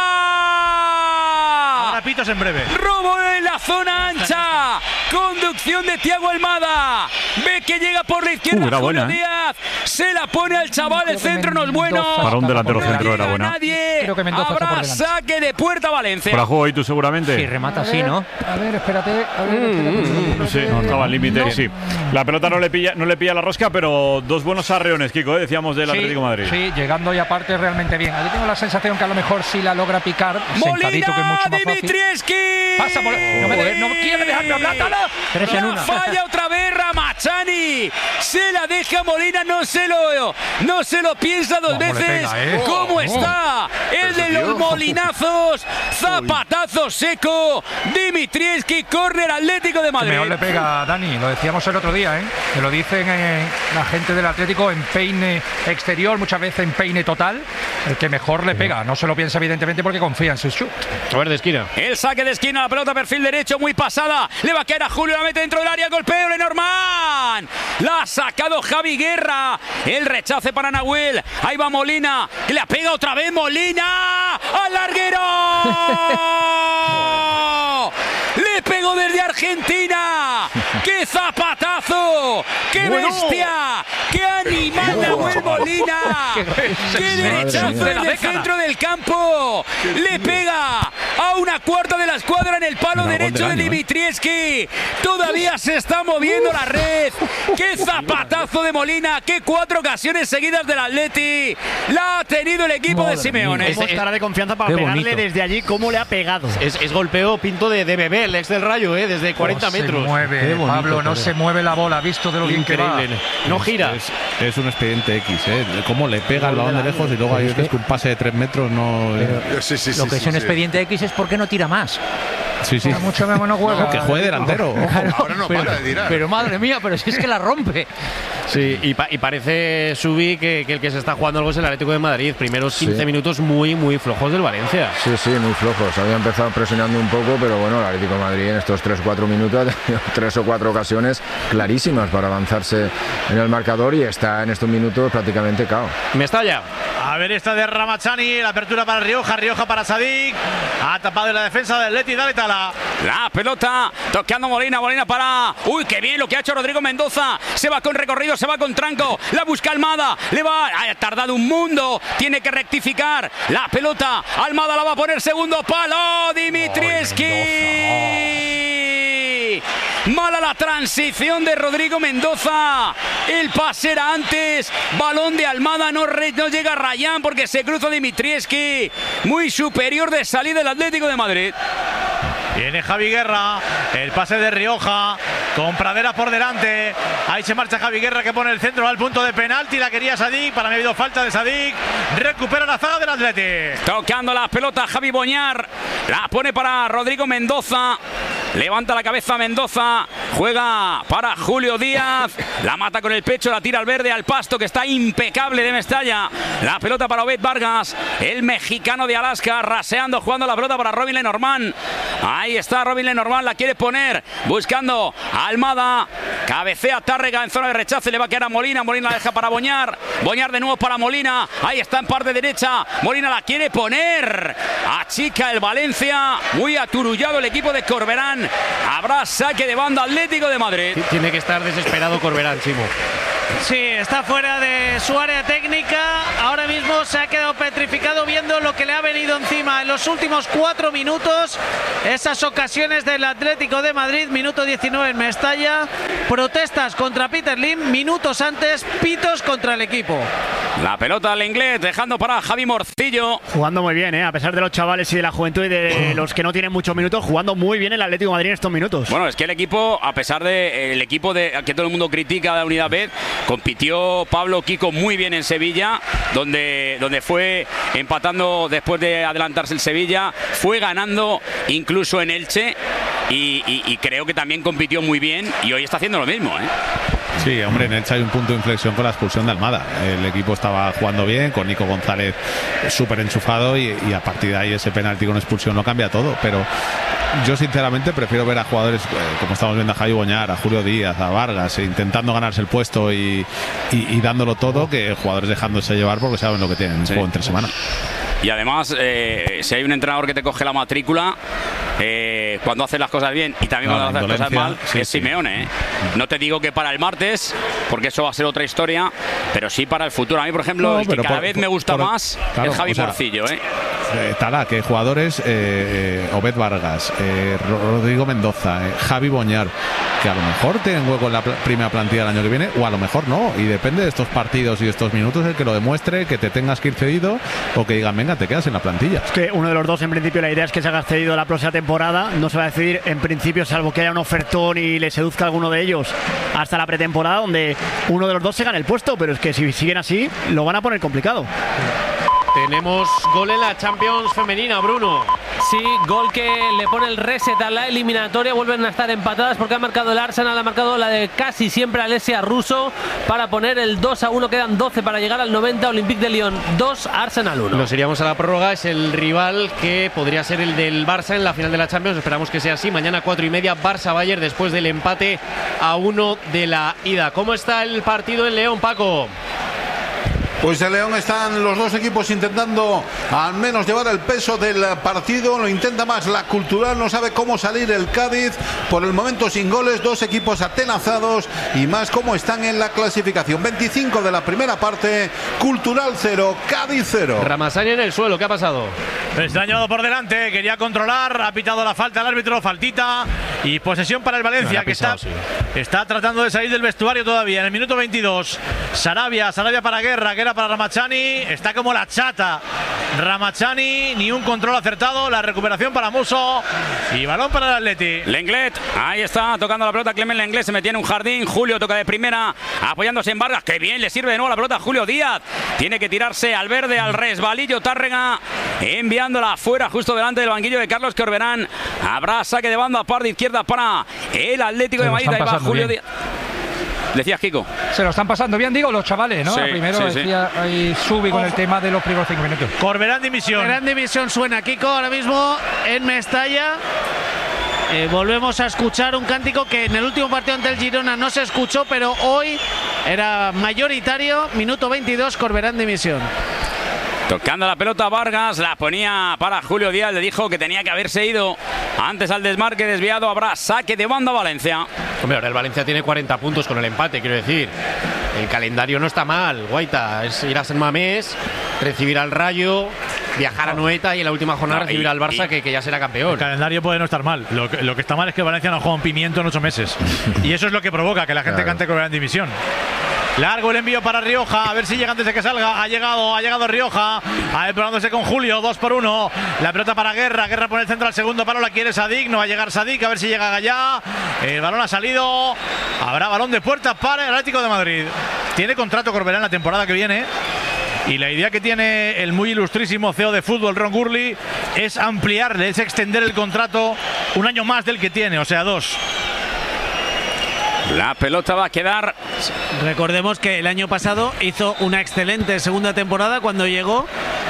Ahora pitos en breve. Robo en la zona ancha. Conducción de Thiago Almada. Ve que llega por la izquierda. Uh, Julio buena, Díaz. ¿eh? Se la pone al chaval. El centro no es bueno. Para un delantero centro era buena. Nadie. Creo que Mendoza habrá saque de puerta Valencia. Para juego y tú seguramente. Sí, remata así, ¿no? A ver, espérate. A ver, espérate. No sé, no estaba al límite. No. Sí. La pelota no le pilla, no le pilla la rosca, pero dos buenos arreones, Kiko, ¿eh? Decíamos del sí, Atlético de Madrid. Sí, llegando y aparte realmente bien. Yo tengo la sensación que a lo mejor sí la logra picar sentadito, que es mucho más fácil. Pasa por... No, me de... no quiere dejarme hablar, Tala. Tres en una. Falla otra vez Ramachani. Se la deja Molina, no se lo, no se lo piensa dos veces. Pega, ¿eh? ¿Cómo oh, está? Oh. El de los molinazos. Zapatazo seco. Dimitrievski, córner Atlético de Madrid. Mejor le pega a Dani, lo decíamos el otro día, ¿eh? Que lo dicen eh, la gente del Atlético en peine exterior, muchas veces en peine total. El que mejor le pega. No se lo piensa evidentemente porque confía en su shoot. A ver, de esquina. El saque de esquina, la pelota perfil derecho, muy pasada. Le va a caer a Julio, la mete dentro del área, golpeo Lenormand. La ha sacado Javi Guerra. El rechace para Nahuel. Ahí va Molina. Que le pega otra vez Molina. ¡Al larguero! Le pegó desde Argentina. ¡Qué zapatazo! ¡Qué bueno. bestia! ¡Qué animal Nahuel Molina! ¡Qué derechazo en el centro del campo! Le pega a una cuarta de la escuadra en el palo no, derecho de Dimitrievski. ¿Eh? Todavía se está moviendo la red. ¡Qué zapatazo de Molina! ¡Qué cuatro ocasiones seguidas del Atleti! La ha tenido el equipo Madre de Simeone. ¿Cómo estará de confianza para pegarle bonito. Desde allí? ¿Cómo le ha pegado? Es, es golpeo pinto de, de bebé, el ex del Rayo, ¿eh? Desde cuarenta oh, metros. Se mueve, bonito, Pablo, no se mueve la bola, visto de lo bien que va. No gira. Es, es un expediente X, ¿eh? Cómo le pega el balón de lejos y luego hay veces que un pase de tres metros no... Pero, sí, sí, lo sí, que sí, es un sí. expediente X es porque no tira más. Sí, sí. Para mucho menos no juega. No, que juegue delantero. Claro, ahora no pero, para de tirar. Pero madre mía, pero si es que la rompe. Sí, y, pa y parece, Subi, que, que el que se está jugando algo es el Atlético de Madrid. Primeros quince sí. minutos muy, muy flojos del Valencia. Sí, sí, muy flojos. Había empezado presionando un poco, pero bueno, el Atlético de Madrid en estos tres o cuatro minutos ha tenido tres o cuatro ocasiones clarísimas para avanzarse en el marcador y está en estos minutos prácticamente cao. Mestalla. A ver esta de Ramachani, la apertura para Rioja, Rioja para Sadik. Ha tapado en la defensa del Atleti, dale Tala. La pelota, tocando Molina, Molina para... Uy, qué bien lo que ha hecho Rodrigo Mendoza. Se va con recorrido, se va con tranco. La busca Almada, le va... Ha tardado un mundo, tiene que rectificar. La pelota, Almada la va a poner segundo palo. Dimitrievski. Mala la transición de Rodrigo Mendoza. El pase era antes. Balón de Almada. No, re, no llega Rayán porque se cruza Dimitrievski. Muy superior de salida el Atlético de Madrid. Viene Javi Guerra, el pase de Rioja, con Pradera por delante. Ahí se marcha Javi Guerra que pone el centro al punto de penalti. La quería Sadik, para mí ha habido falta de Sadik. Recupera la zaga del Atleti. Tocando la pelota Javi Boñar. La pone para Rodrigo Mendoza. Levanta la cabeza Mendoza. Juega para Julio Díaz. La mata con el pecho, la tira al verde, al pasto, que está impecable de Mestalla. La pelota para Obed Vargas, el mexicano de Alaska, raseando, jugando la pelota para Robin Lenormand. Ahí está Robin Lenormand, la quiere poner, buscando a Almada. Cabecea Tárrega en zona de rechazo, le va a quedar a Molina. Molina la deja para Boñar. Boñar de nuevo para Molina. Ahí está en parte derecha. Molina la quiere poner. Achica el Valencia. Muy aturullado el equipo de Corberán. Habrá saque de banda Atlético de Madrid. Tiene que estar desesperado Corberán, Chimo. Sí, está fuera de su área técnica. Ahora mismo se ha quedado petrificado viendo lo que le ha venido encima en los últimos cuatro minutos. Esas ocasiones del Atlético de Madrid, minuto diecinueve en Mestalla. Protestas contra Peter Lim, minutos antes, pitos contra el equipo. La pelota al inglés, dejando para Javi Morcillo. Jugando muy bien, ¿eh? A pesar de los chavales y de la juventud y de los que no tienen muchos minutos, jugando muy bien el Atlético de Madrid en estos minutos. Bueno, es que el equipo, a pesar de el equipo de que todo el mundo critica de la Unidad B, compitió Pablo Kiko muy bien en Sevilla, donde, donde fue empatando después de adelantarse el Sevilla, fue ganando incluso en Elche y, y, y creo que también compitió muy bien y hoy está haciendo lo mismo, ¿eh? Sí, hombre, en Elche hay un punto de inflexión con la expulsión de Almada. El equipo estaba jugando bien, con Nico González súper enchufado y, y a partir de ahí ese penalti con expulsión lo cambia todo. Pero yo sinceramente prefiero ver a jugadores, eh, como estamos viendo a Javi Boñar, a Julio Díaz, a Vargas, eh, intentando ganarse el puesto y, y, y dándolo todo, que jugadores dejándose llevar porque saben lo que tienen en Sí. juego entre semana. Y además, eh, si hay un entrenador que te coge la matrícula, eh, cuando hace las cosas bien y también No, cuando la hace las cosas mal, sí, es sí. Simeone, ¿eh? No te digo que para el martes, porque eso va a ser otra historia, pero sí para el futuro. A mí, por ejemplo, No, el que pero cada por- vez por- me gusta por- más claro, es Javi o sea, Morcillo, ¿eh? Eh, Tala, que jugadores, eh, eh, Obed Vargas, eh, Rodrigo Mendoza, eh, Javi Boñar, que a lo mejor tienen hueco en la pl- primera plantilla el año que viene, o a lo mejor no, y depende de estos partidos y de estos minutos el que lo demuestre, que te tengas que ir cedido o que digan, venga, te quedas en la plantilla. Es que uno de los dos, en principio, la idea es que se haga cedido la próxima temporada. No se va a decidir, en principio, salvo que haya un ofertón y le seduzca a alguno de ellos hasta la pretemporada, donde uno de los dos se gane el puesto, pero es que si siguen así, lo van a poner complicado. Tenemos gol en la Champions femenina, Bruno. Sí, gol que le pone el reset a la eliminatoria. Vuelven a estar empatadas porque ha marcado el Arsenal, ha marcado la de casi siempre Alessia Russo para poner el dos a uno. Quedan doce para llegar al noventa. Olympique de Lyon dos, Arsenal uno. Nos iríamos a la prórroga. Es el rival que podría ser el del Barça en la final de la Champions. Esperamos que sea así. Mañana cuatro y media, Barça-Bayern, después del empate a uno de la ida. ¿Cómo está el partido en León, Paco? Pues de León están los dos equipos intentando al menos llevar el peso del partido. Lo intenta más la Cultural, no sabe cómo salir el Cádiz. Por el momento sin goles, dos equipos atenazados y más cómo están en la clasificación. veinticinco de la primera parte, Cultural cero, Cádiz cero. Ramasani en el suelo, ¿qué ha pasado? Está llevado por delante, quería controlar, ha pitado la falta el árbitro, faltita y posesión para el Valencia, No, que pisado, está, sí. está tratando de salir del vestuario todavía. En el minuto veintidós, Sarabia, Sarabia para Guerra, Guerra para Ramachani, está como la chata. Ramachani, ni un control acertado, la recuperación para Muso y balón para el Atleti. Lenglet, ahí está, tocando la pelota Clement Lenglet, se metía en un jardín. Julio toca de primera, apoyándose en Vargas, que bien le sirve de nuevo la pelota a Julio Díaz. Tiene que tirarse al verde, al resbalillo Tárrega, enviándola afuera, justo delante del banquillo de Carlos Corberán. Habrá saque de banda, par de izquierda para el Atlético de Madrid. Ahí va Julio Díaz. Decías, Kiko. Se lo están pasando bien, digo, los chavales, ¿no? Sí, Primero sí, sí. decía ahí Subi con el tema de los primeros cinco minutos. Corberán dimisión. Gran división suena, Kiko, ahora mismo en Mestalla. Eh, volvemos a escuchar un cántico que en el último partido ante el Girona no se escuchó, pero hoy era mayoritario. Minuto veintidós, Corberán dimisión. Tocando la pelota Vargas, la ponía para Julio Díaz, le dijo que tenía que haberse ido antes al desmarque desviado. Habrá saque de banda Valencia. Hombre, ahora el Valencia tiene cuarenta puntos con el empate, quiero decir. El calendario no está mal, Guaita. Es ir a San Mamés recibir al Rayo, viajar a Noeta y en la última jornada No, recibir y- al Barça, y- que, que ya será campeón. El calendario puede no estar mal. Lo que, lo que está mal es que Valencia no juega un pimiento en ocho meses. Y eso es lo que provoca que la gente Claro. cante Corberán en división. Largo el envío para Rioja, a ver si llega antes de que salga. Ha llegado, ha llegado Rioja, a ver, probándose con Julio, dos por uno. La pelota para Guerra, Guerra pone el centro al segundo palo, la quiere Sadik, no va a llegar Sadik, a ver si llega Gallá. El balón ha salido, habrá balón de puerta para el Atlético de Madrid. Tiene contrato Corberán la temporada que viene. Y la idea que tiene el muy ilustrísimo C E O de fútbol, Ron Gurley, es ampliarle, es extender el contrato un año más del que tiene, o sea, dos. La pelota va a quedar. Recordemos que el año pasado hizo una excelente segunda temporada cuando llegó.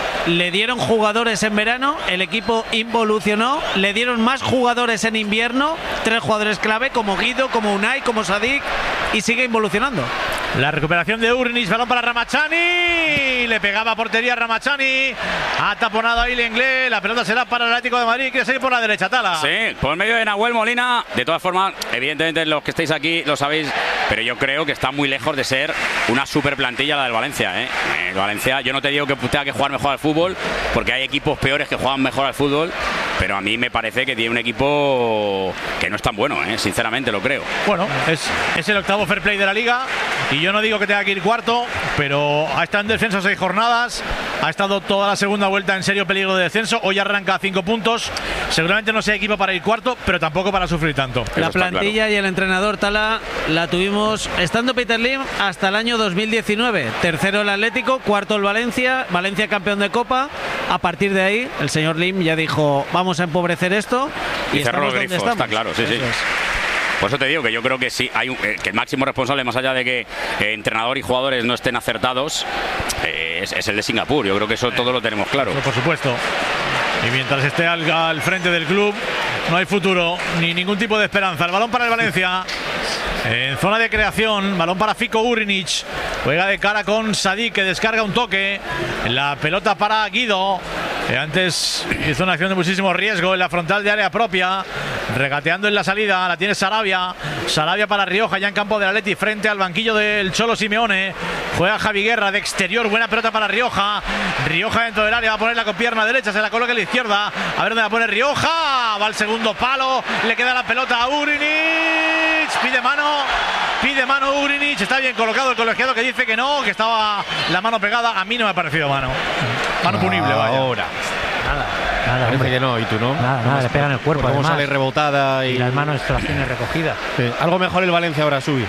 Le dieron jugadores en verano, el equipo involucionó, le dieron más jugadores en invierno, tres jugadores clave como Guido, como Unai, como Sadik, y sigue involucionando. La recuperación de Urnic, balón para Ramachani, le pegaba a portería Ramachani, ha taponado ahí Lenglet, la pelota será para el Atlético de Madrid, quiere salir por la derecha, Tala. Sí, por medio de Nahuel Molina. De todas formas, evidentemente los que estáis aquí lo sabéis, pero yo creo que está muy lejos de ser una super plantilla la del Valencia. ¿eh? El Valencia, yo no te digo que tenga que jugar mejor al fútbol, porque hay equipos peores que juegan mejor al fútbol, pero a mí me parece que tiene un equipo que no es tan bueno, ¿eh? Sinceramente lo creo. Bueno, es, es el octavo fair play de la liga y yo no digo que tenga que ir cuarto, pero ha estado en descenso seis jornadas, ha estado toda la segunda vuelta en serio peligro de descenso, hoy arranca a cinco puntos, seguramente no sea equipo para ir cuarto, pero tampoco para sufrir tanto. La plantilla y el entrenador Tala la tuvimos estando Peter Lim hasta el año dos mil diecinueve. Tercero el Atlético, cuarto el Valencia, Valencia campeón de Copa. A partir de ahí, el señor Lim ya dijo, vamos a empobrecer esto. Y, Y, cerró estamos el donde grifo, estamos. está claro, sí, Eso sí. es. Por eso te digo que yo creo que sí, hay un, eh, que el máximo responsable, más allá de que eh, entrenador y jugadores no estén acertados, eh, es, es el de Singapur. Yo creo que eso todo lo tenemos claro. Por supuesto. Y mientras esté al, al frente del club, no hay futuro ni ningún tipo de esperanza. El balón para el Valencia. En zona de creación, balón para Fico Urinic. Juega de cara con Sadik, que descarga un toque. La pelota para Guido, que antes hizo una acción de muchísimo riesgo en la frontal de área propia. Regateando en la salida, la tiene Sarabia. Sarabia para Rioja, ya en campo del Atleti, frente al banquillo del Cholo Simeone. Juega Javi Guerra de exterior, buena pelota para Rioja. Rioja dentro del área, va a ponerla con pierna derecha, se la coloca a la izquierda. A ver dónde la pone Rioja. Va al segundo palo, le queda la pelota a Urinic. Pide mano, pide mano Urinic. Está bien colocado el colegiado que dice que no, que estaba la mano pegada. A mí no me ha parecido mano. Mano punible, vaya. Ahora. Nada, Parece hombre. que no, ¿y tú no? Nada, nada, le pegan el cuerpo. Cómo además. sale rebotada y, Y las manos las tiene recogidas. Sí. Algo mejor el Valencia ahora, Subi.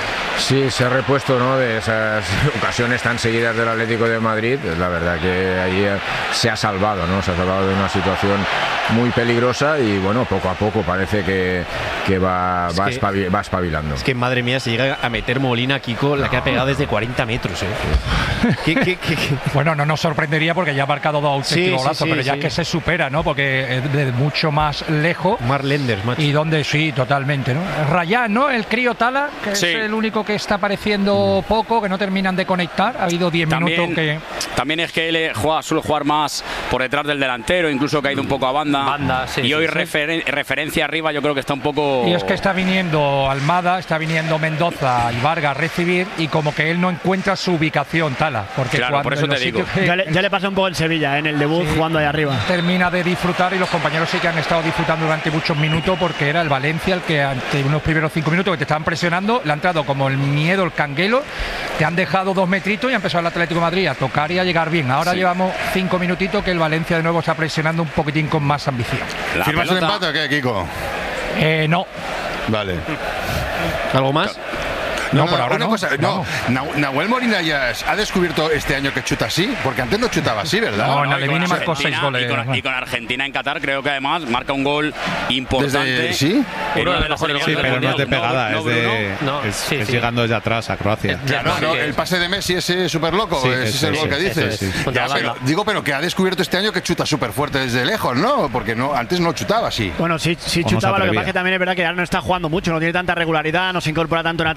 Sí, se ha repuesto, ¿no?, de esas ocasiones tan seguidas del Atlético de Madrid. La verdad que ahí se ha salvado, ¿no? Se ha salvado de una situación muy peligrosa y bueno, poco a poco parece que, que va, Es va, que- espabi- va espabilando. Es que madre mía, se llega a meter Molina, Kiko, la que ha pegado desde cuarenta metros, ¿eh? ¿Qué, qué, qué, qué? Bueno, no nos sorprendería porque ya ha marcado dos auténticos Sí, sí, golazos, sí, pero ya sí. que se supera, ¿no? Porque es de mucho más lejos. Marc Lenders, macho. Y donde sí, totalmente, ¿no? Rayán, ¿no? El crío Tala, que Sí. es el único que está apareciendo poco, que no terminan de conectar. Ha habido diez minutos También, que. también es que él eh, juega, suele jugar más por detrás del delantero, incluso que ha ido un poco a banda. Banda, sí, y sí, hoy sí. referen- referencia arriba, yo creo que está un poco. Y es que está viniendo Almada, está viniendo Mendoza y Vargas a recibir, y como que él no encuentra su ubicación, Tala. Porque Claro, cuando por eso en los te digo. sitios que Ya le, ya le pasó un poco en Sevilla, en el debut, Sí. jugando ahí arriba. termina de disfrutar, y los compañeros sí que han estado disfrutando durante muchos minutos, porque era el Valencia el que ante unos primeros cinco minutos que te estaban presionando, le ha entrado como el miedo, el canguelo, te han dejado dos metritos y ha empezado el Atlético de Madrid a tocar y a llegar bien. Ahora Sí. llevamos cinco minutitos que el Valencia de nuevo está presionando un poquitín con más ambición. La ¿Firmas un pelota- empate o qué, Kiko? Eh, no, Vale. ¿Algo más? No, por ahora una no. cosa, no. Nahu- Nahuel Molina ya es- ha descubierto este año que chuta así, porque antes no chutaba así, ¿verdad? No, No, no, y le con viene marcó Argentina- seis goles. Y con, y con Argentina en Qatar creo que además marca un gol importante. Desde- ¿sí? En Uno una de de las los mejores eliminatorias Sí, goles pero no es de del Mundial. pegada, No, es no, de. no, es sí, es sí. llegando desde atrás a Croacia. Claro, Sí, no, sí. el pase de Messi ese súper loco, Sí, ese es ese, el gol sí, que ese, dices. sí. Contra Ya, pero- Holanda. digo, pero que ha descubierto este año que chuta súper fuerte desde lejos, ¿no? Porque no, antes no chutaba así. Bueno, sí, sí O no se chutaba, lo que atrevía. pasa es que también es verdad que ahora no está jugando mucho, no tiene tanta regularidad, no se incorpora tanto en ataque, pero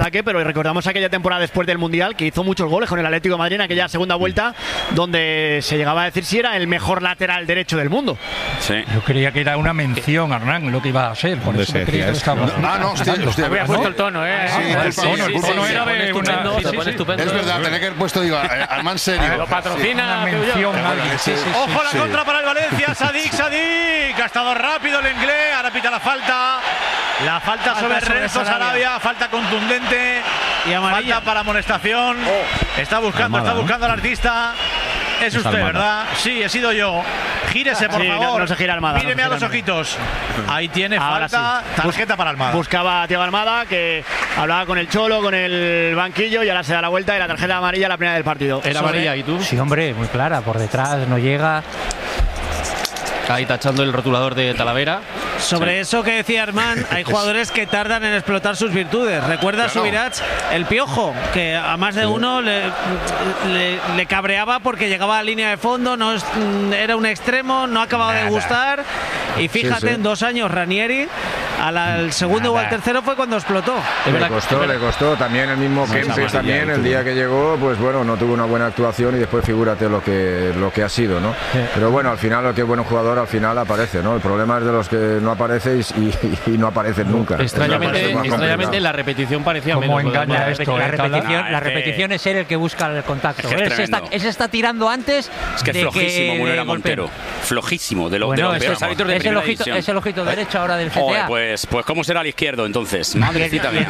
recordamos aquella temporada después del Mundial que hizo muchos goles con el Atlético de Madrid en aquella segunda vuelta, donde se llegaba a decir si era el mejor lateral derecho del mundo. Sí. Yo creía que era una mención, Hernán, lo que iba a ser. Por eso me creía que estaba. Ah, no, hostia, hostia. Había puesto el tono, ¿eh? Sí, el tono, el tono era de una. Es verdad, tenía que haber puesto, digo, Armán serio. Lo patrocina. Mención, Ojo la contra para el Valencia. Sadik, Sadik. Ha estado rápido el inglés. Ahora pita la falta. La falta, falta sobre, sobre Renzo Sarabia. Sarabia. Falta contundente. Y amarilla. Falta para amonestación. Oh. Está buscando, Almada, está buscando al artista. Es usted, Almada, ¿verdad? Sí, he sido yo. Gírese, por sí, favor. No, no se gira Almada. Míreme no a los ojitos. Ahí tiene Ahora falta. Sí. Tarjeta para Almada. Buscaba a Thiago Almada, que hablaba con el Cholo, con el banquillo, y ahora se da la vuelta y la tarjeta amarilla la primera del partido. ¿Era amarilla y tú? Sí, hombre, muy clara. Por detrás no llega. Ahí tachando el rotulador de Talavera. Sobre sí. eso que decía Armán, hay jugadores que tardan en explotar sus virtudes. Recuerda a Subirats, el Piojo, que a más de uno le, le, le cabreaba porque llegaba a la línea de fondo, no es, era un extremo, no acababa Nada. de gustar. Y fíjate, sí, sí. en dos años Ranieri, al, al segundo Nada. o al tercero fue cuando explotó. Le costó, le costó. También el mismo Kempes, también el día que llegó, pues bueno, no tuvo una buena actuación y después figúrate lo que, lo que ha sido, ¿no? Sí. Pero bueno, al final, lo que es buen jugador, al final aparece, ¿no? El problema es de los que no aparecen y, y, y no aparecen nunca. Extrañamente, extrañamente la repetición parecía menos. Engaña esto, la, eh, repetición, la, la repetición es él el que busca el contacto. Es que él, se está, él se está tirando antes. Es que es de flojísimo que Munera Montero. Flojísimo, de, lo, bueno, de los peores hábitos de es el, ojito, es el ojito derecho ahora del G T A. Joder, pues, pues ¿cómo será el izquierdo entonces? Madrecita mía.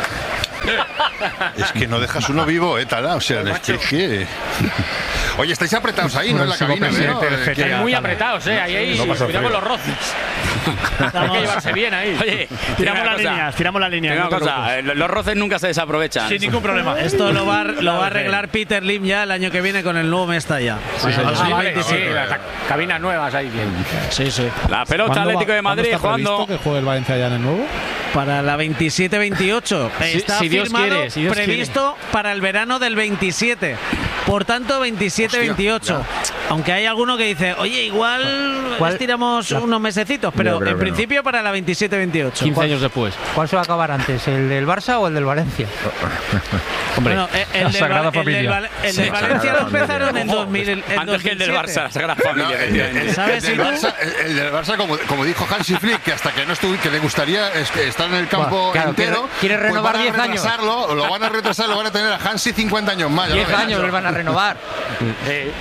Es que no dejas uno vivo, eh, Tala. O sea, es que, que... Oye, estáis apretados ahí, ¿no? En la cabina, ¿no? Estáis muy apretados, eh. Ahí, ahí no cuidamos los roces. Hay que llevarse bien ahí. Oye, tiramos las líneas, tiramos las líneas. No cosa, eh, los roces nunca se desaprovechan. Sin ningún problema. Esto lo va, lo va a arreglar Peter Lim ya el año que viene con el nuevo Mestalla. Sí, sí, ah, sí, vale, sí, cabinas nuevas ahí bien. Sí, sí. La pelota Atlético de Madrid jugando. ¿Que juegue el Valencia ya en el nuevo? Para la veintisiete veintiocho. Está si, si Dios firmado, quiere, si Dios previsto quiere. para el verano del veintisiete. Por tanto, veintisiete veintiocho. Aunque hay alguno que dice, oye, igual ¿Cuál? estiramos la... unos mesecitos, pero en principio no. para la veintisiete veintiocho. quince años después. ¿Cuál se va a acabar antes, el del Barça o el del Valencia? Hombre, bueno, el, el, la Sagrada del, Familia. El, del, el sí, del Valencia lo empezaron en dos mil. En antes dos mil siete. Que el del Barça, la Sagrada Familia. No, el, el, el, ¿Sabes el, del Barça, el, el del Barça, como, como dijo Hansi Flick, que hasta que no estuvo, que le gustaría estar en el campo bueno, claro, entero. Quiere renovar pues diez años. Lo van a retrasar, lo van a tener a Hansi cincuenta años más. diez años le van a renovar. eh,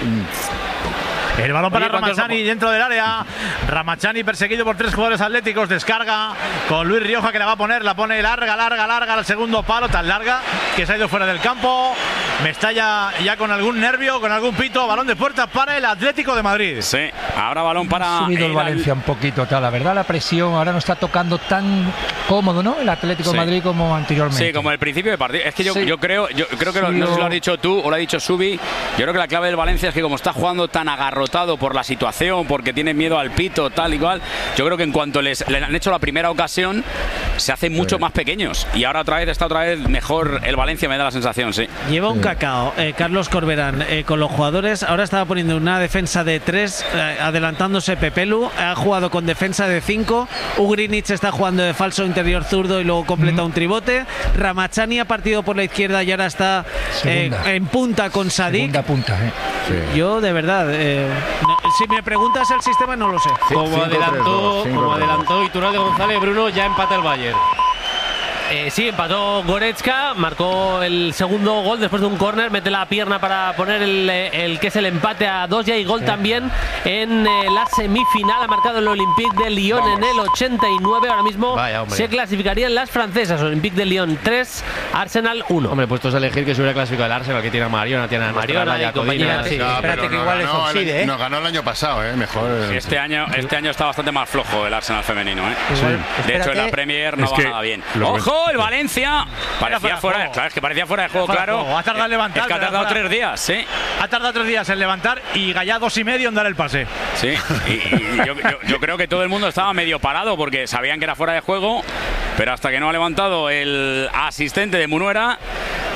El balón para Ramachani dentro del área. Ramachani perseguido por tres jugadores atléticos. Descarga con Luis Rioja que la va a poner. La pone larga, larga, larga al segundo palo. Tan larga que se ha ido fuera del campo. Mestalla ya con algún nervio, con algún pito. Balón de puerta para el Atlético de Madrid. Sí, ahora balón para. Ha subido el, el Valencia un poquito, tal. La verdad, la presión ahora no está tocando tan cómodo, ¿no? El Atlético sí. de Madrid como anteriormente. Sí, como el principio de partido. Es que yo, sí. yo creo, yo creo que sí, lo, no sé si lo has dicho tú o lo ha dicho Subi. Yo creo que la clave del Valencia es que como está jugando tan agarrotado por la situación, porque tiene miedo al pito, tal y cual. Yo creo que en cuanto les, les han hecho la primera ocasión, se hacen mucho sí. más pequeños. Y ahora otra vez está otra vez mejor el Valencia, me da la sensación, sí. Lleva un cacao, eh, Carlos Corberán, eh, con los jugadores. Ahora estaba poniendo una defensa de tres, eh, adelantándose Pepelu. Ha jugado con defensa de cinco. Ugrinic está jugando de falso interior zurdo y luego completa mm. un tribote. Ramachani ha partido por la izquierda y ahora está eh, en punta con Sadik. Segunda punta, eh. Sí. Yo, de verdad, eh, no, si me preguntas el sistema, no lo sé. Como adelantó, como adelantó Iturralde González, Bruno, ya empata el Bayern. Eh, sí, empató Goretzka, marcó el segundo gol después de un córner, mete la pierna para poner el, el que es el empate a dos, ya hay gol sí. también en eh, la semifinal, ha marcado el Olympique de Lyon Vamos. en el ochenta y nueve, ahora mismo Vaya, se clasificarían las francesas, Olympique de Lyon tres, Arsenal uno. Hombre, puestos a elegir que se hubiera clasificado el Arsenal, que tiene a Mariona, tiene a Mariona y compañía. Sí, no, espérate que no igual ganó, es oxide, ¿eh? Nos ganó el año pasado, ¿eh? Mejor. Este año, este año está bastante más flojo el Arsenal femenino, ¿eh? Sí. De hecho, en la Premier no es va nada bien. ¡Ojo, el Valencia! Parecía fuera, de, claro, es que parecía fuera de juego, claro. Juego. Ha tardado en levantar. Es que ha tardado tres días, sí. Ha tardado tres días en levantar y Gallá dos y medio en dar el pase. Sí, y, y yo, yo, yo creo que todo el mundo estaba medio parado porque sabían que era fuera de juego, pero hasta que no ha levantado el asistente de Munuera,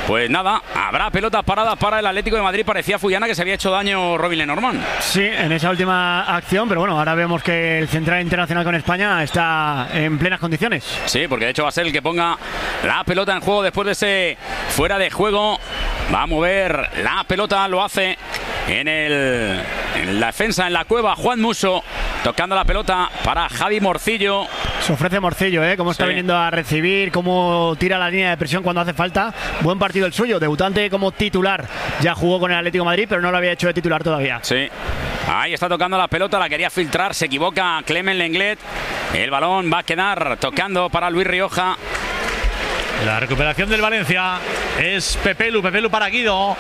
Pues nada, habrá pelotas paradas para el Atlético de Madrid. Parecía Fuyana que se había hecho daño Robin Lenormand. Sí, en esa última acción, pero bueno, ahora vemos que el central internacional con España está en plenas condiciones. Sí, porque de hecho va a ser el que ponga la pelota en juego después de ese fuera de juego. Va a mover la pelota, lo hace en, el, en la defensa, en la cueva, Juan Musso, tocando la pelota para Javi Morcillo. Se ofrece Morcillo, ¿eh? Cómo está sí. viniendo a recibir, cómo tira la línea de presión cuando hace falta. Buen partido el suyo, debutante como titular. Ya jugó con el Atlético de Madrid, pero no lo había hecho de titular todavía. Sí. Ahí está tocando la pelota, la quería filtrar, se equivoca Clement Lenglet. El balón va a quedar tocando para Luis Rioja. La recuperación del Valencia es Pepelu, Pepelu para Guido.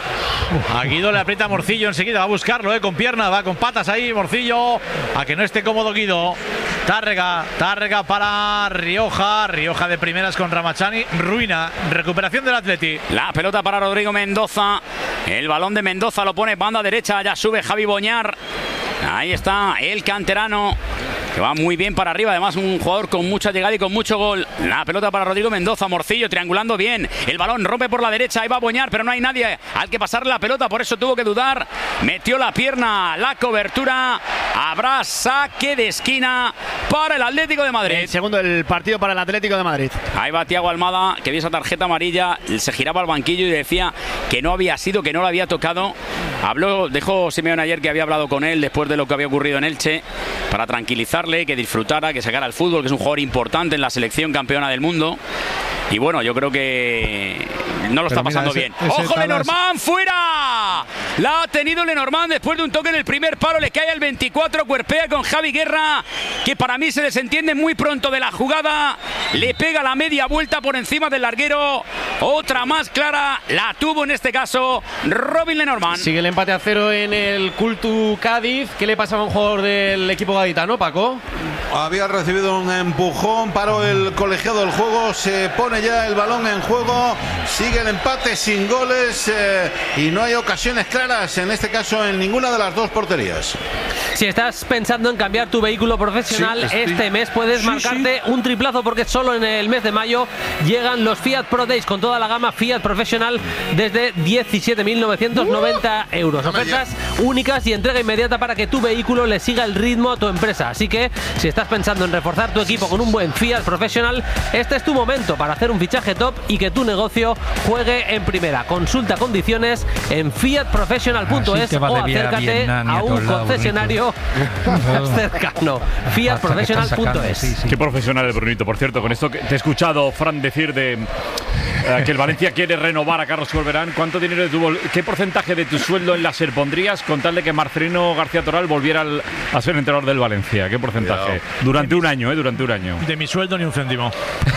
A Guido le aprieta Morcillo enseguida, va a buscarlo, eh, con piernas, va con patas ahí, Morcillo, a que no esté cómodo Guido. Tárrega, Tárrega para Rioja, Rioja de primeras con Ramachani, ruina, recuperación del Atleti. La pelota para Rodrigo Mendoza, el balón de Mendoza lo pone banda derecha, ya sube Javi Boñar. Ahí está el canterano, que va muy bien para arriba, además un jugador con mucha llegada y con mucho gol. La pelota para Rodrigo Mendoza, Morcillo triangulando bien, el balón rompe por la derecha, ahí va a Boñar, pero no hay nadie al que pasarle la pelota, por eso tuvo que dudar, metió la pierna, la cobertura, habrá saque de esquina para el Atlético de Madrid. El segundo del partido para el Atlético de Madrid. Ahí va Thiago Almada, que vio esa tarjeta amarilla, se giraba al banquillo y decía que no había sido, que no lo había tocado. Habló, dejó Simeone ayer que había hablado con él después de lo que había ocurrido en Elche, para tranquilizarle, que disfrutara, que sacara el fútbol, que es un jugador importante en la selección campeona del mundo. Y bueno, yo creo que no lo está Pero pasando mira, ese, bien. ese ¡Ojo, Tabas... Lenormand! ¡Fuera! La ha tenido Lenormand después de un toque en el primer palo. Le cae al veinticuatro, cuerpea con Javi Guerra, que para mí se desentiende muy pronto de la jugada. Le pega la media vuelta por encima del larguero. Otra más clara la tuvo en este caso Robin Lenormand. Sigue el empate a cero en el Cultu Cádiz. ¿Qué le pasaba a un jugador del equipo gaditano, Paco? Había recibido un empujón, paró el colegiado del juego, se pone ya el balón en juego, sigue el empate sin goles eh, y no hay ocasiones claras, en este caso en ninguna de las dos porterías. Si estás pensando en cambiar tu vehículo profesional, sí, estoy... este mes puedes sí, marcarte sí. un triplazo, porque solo en el mes de mayo llegan los Fiat Pro Days con toda la gama Fiat Professional desde diecisiete mil novecientos noventa uh, euros. Ofertas únicas y entrega inmediata para que tu vehículo le siga el ritmo a tu empresa. Así que si estás pensando en reforzar tu equipo con un buen Fiat Professional, este es tu momento para hacer un fichaje top y que tu negocio juegue en primera. Consulta condiciones en fiat professional punto es o acércate a un concesionario más cercano. fiat professional punto es. Sí, sí. Qué profesional el Brunito, por cierto. Con esto que te he escuchado, Fran, decir de eh, que el Valencia quiere renovar a Carlos Corberán. ¿Cuánto dinero de tu, qué porcentaje de tu sueldo en la SER pondrías con tal de que Marcelino García Toral volviera al, a ser entrenador del Valencia? ¿Qué porcentaje? Cuidado. Durante un año, ¿eh? Durante un año. De mi sueldo ni un céntimo.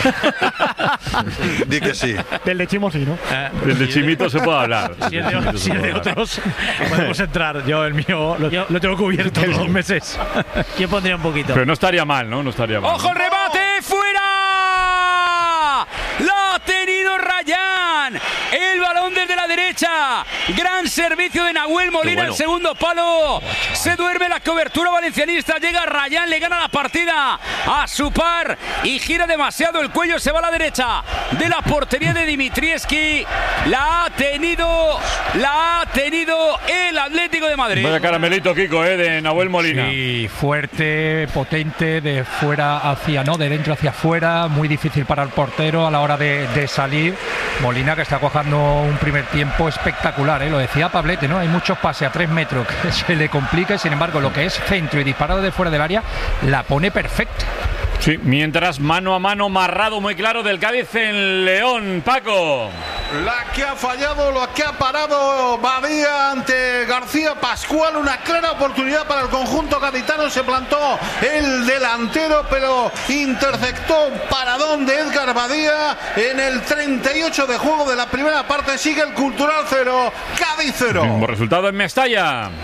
Di que sí. Del de Chimo sí, ¿no? Eh, Del de Chimito se puede hablar. Si es de, si es de otros, podemos entrar. Yo el mío lo, yo, lo tengo cubierto todos los meses. Yo pondría un poquito. Pero no estaría mal, ¿no? No estaría mal. ¡Ojo el rebate! ¡Fuera! ¡Lo ha tenido Rayán! El balón desde la derecha. Gran servicio de Nahuel Molina, bueno. El segundo palo. Se duerme la cobertura valencianista. Llega Rayán, le gana la partida a su par y gira demasiado el cuello. Se va a la derecha de la portería de Dimitrievski. La ha tenido, la ha tenido el Atlético de Madrid. Vaya caramelito, Kiko, eh, de Nahuel Molina. Sí, fuerte, potente, de fuera hacia, no, de dentro hacia afuera. Muy difícil para el portero a la hora de, de salir. Molina, que está cuajando un primer tiempo espectacular, ¿eh? Lo decía Pablete, ¿no? Hay muchos pases a tres metros que se le complica, y sin embargo lo que es centro y disparado de fuera del área la pone perfecta. Sí, mientras mano a mano marrado muy claro del Cádiz en León, Paco. La que ha fallado, lo que ha parado Badía ante García Pascual, una clara oportunidad para el conjunto gaditano. Se plantó el delantero, pero interceptó paradón de Edgar Badía en el treinta y ocho de juego de la primera parte. Sigue el Cultural cero, Cádiz cero. Mismo resultado en Mestalla.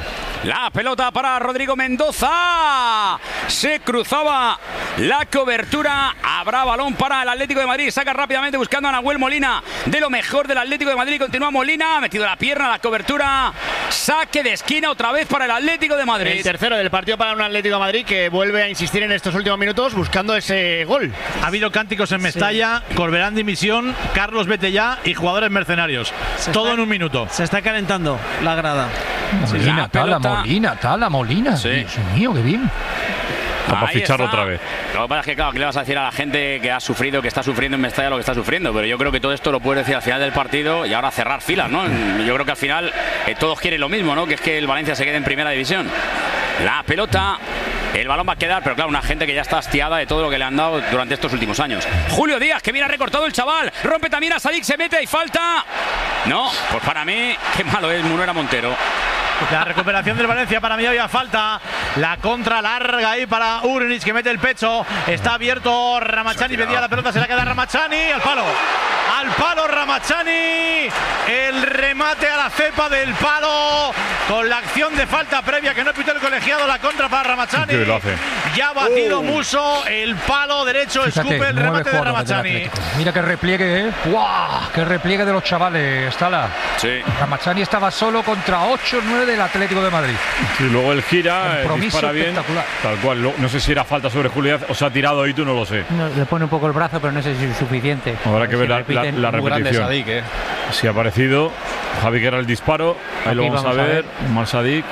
La pelota para Rodrigo Mendoza. Se cruzaba la cobertura. Habrá balón para el Atlético de Madrid. Saca rápidamente buscando a Nahuel Molina. De lo mejor del Atlético de Madrid. Continúa Molina. Ha metido la pierna a la cobertura. Saque de esquina otra vez para el Atlético de Madrid. El tercero del partido para un Atlético de Madrid que vuelve a insistir en estos últimos minutos buscando ese gol. Ha habido cánticos en Mestalla, sí. Corberán dimisión, Carlos vete ya y jugadores mercenarios. Se Todo está, en un minuto. Se está calentando la grada. Molina, la Tala, pelota. Molina, Tala, Molina. Sí. Dios mío, qué bien. Para fichar está. otra vez. Lo que pasa es que, claro, ¿qué le vas a decir a la gente que ha sufrido, que está sufriendo en Mestalla lo que está sufriendo? Pero yo creo que todo esto lo puedes decir al final del partido y ahora cerrar filas, ¿no? Yo creo que al final eh, todos quieren lo mismo, ¿no? Que es que el Valencia se quede en primera división. La pelota, el balón va a quedar, pero claro, una gente que ya está hastiada de todo lo que le han dado durante estos últimos años. Julio Díaz, que viene recortado el chaval, rompe también a Sadik, se mete y falta. No, pues para mí, qué malo es Munuera Montero. La recuperación del Valencia, para mí había falta. La contra larga ahí para Ugrinic, que mete el pecho. Está abierto Ramachani, pedía la pelota, se la queda Ramachani. Al palo, al palo Ramachani. El remate a la cepa del palo. Con la acción de falta previa que no pitó el colegiado. La contra para Ramachani. Sí, lo hace. Ya ha batido uh. Muso. El palo derecho, Fíjate, escupe el remate de Ramachani. Mira qué repliegue, ¿eh? ¡Guau! ¡Qué repliegue de los chavales, Tala! Sí. Ramachani estaba solo contra ocho nueve del Atlético de Madrid. Y luego el gira, eh, dispara bien. Tal cual. No sé si era falta sobre Julio Díaz o se ha tirado ahí, tú no lo sé. No, le pone un poco el brazo, pero no sé si es suficiente. Habrá que ver la, la, la repetición. Sadik, eh. Si ha aparecido Javi Guerra el disparo. Ahí Aquí lo vamos, vamos a ver. Mal Sadik.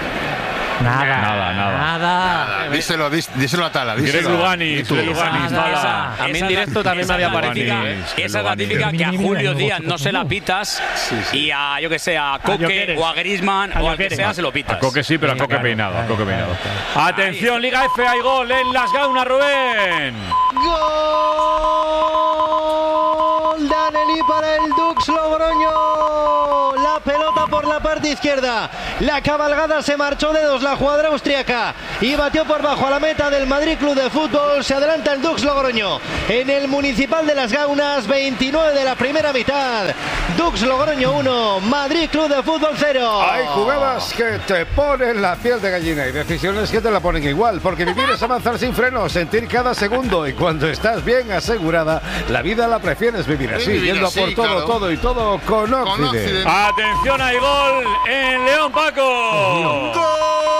Nada, nada, nada. nada. Díselo, dís, díselo a Tala. Díselo Lugani, Lugani, Tala. A mí en directo también me había parecido. ¿eh? Esa es la típica que a Julio Díaz no se la pitas sí, sí. y a, yo que sé, a Coque o a Griezmann o al que sea se lo pitas. A Coque sí, pero a Coque peinado. A Coque peinado. Atención, Liga F, hay gol en Las Gaunas, Rubén. Gol de Anelí para el Dux Logroño. La pelota por la parte izquierda. La cabalgada se marchó de dos la jugadora austriaca y batió por bajo a la meta del Madrid Club de Fútbol. Se adelanta el Dux Logroño en el Municipal de Las Gaunas, veintinueve de la primera mitad. Dux Logroño uno, Madrid Club de Fútbol cero. Hay jugadas que te ponen la piel de gallina y decisiones que te la ponen igual, porque vivir es avanzar sin freno, sentir cada segundo, y cuando estás bien asegurada, la vida la prefieres vivir así, vivir yendo así, por todo, claro. todo y todo con Occident. Atención, hay gol en León, Paco. ¡Gol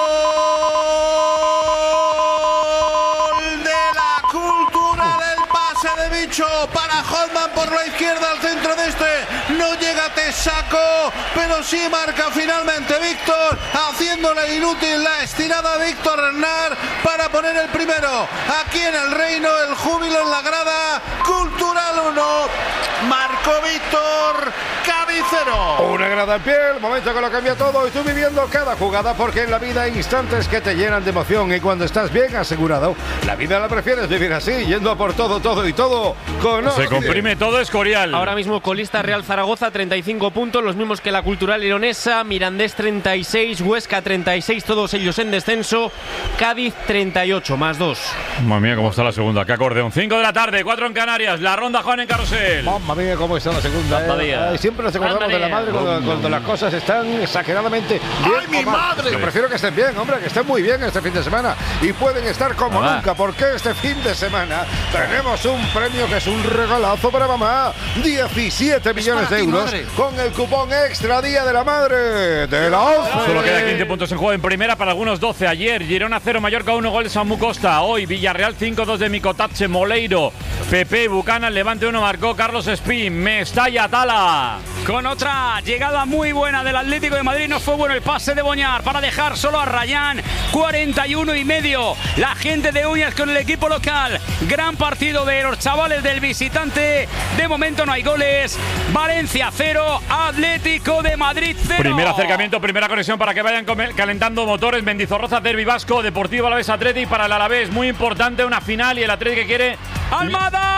de la cultura del pase de bicho para Hodman por la izquierda al centro de este! No llega Tesaco, pero sí marca finalmente Víctor, haciéndole inútil la estirada Víctor Renard para poner el primero. Aquí en el Reino, el júbilo en la grada. Cultural uno, marcó Víctor, Cádiz cero. Una grada en pie, el momento que lo cambia todo, y tú viviendo cada jugada, porque en la vida hay instantes que te llenan de emoción, y cuando estás bien asegurado, la vida la prefieres vivir así, yendo a por todo, todo y todo con Se Occident. comprime todo, Escorial. Ahora mismo colista Real Zaragoza, treinta y cinco puntos, los mismos que la Cultural Leonesa, Mirandés treinta y seis, Huesca treinta y seis, todos ellos en descenso, Cádiz treinta y ocho, más dos. Madre mía, cómo está la segunda, qué acordeón. cinco de la tarde, cuatro en Canarias, la ronda Juan en Carrusel. Mamma mía, cómo está la segunda. Eh. Ay, siempre nos acordamos de la madre cuando, cuando las cosas están exageradamente bien. ¡Ay, mi madre! Yo prefiero que estén bien, hombre, que estén muy bien este fin de semana, y pueden estar como Hola. nunca, porque este fin de semana tenemos un premio que es un regalazo para mamá. diecisiete millones de euros con el cupón extra Día de la Madre de la once. Solo queda quince puntos en juego en primera, para algunos doce. Ayer Girona cero, Mallorca uno, gol de Samu Costa. Hoy Villarreal cinco, dos de Micotache, Moleiro, Pepe, Bucana, Levante uno, marcó Carlos Espín, Mestalla, Tala. Con otra llegada muy buena del Atlético de Madrid, no fue bueno el pase de Boñar para dejar solo a Rayán. cuarenta y uno y medio. La gente de Uñas con el equipo local. Gran partido de los chavales del visitante. De momento no hay goles. Valencia cero, Atlético de Madrid cero. Primer acercamiento, primera conexión para que vayan calentando motores. Mendizorroza, Derbi Vasco, Deportivo Alavés Atleti para el Alavés. Muy importante, una final, y el Atleti que quiere... ¡Almada!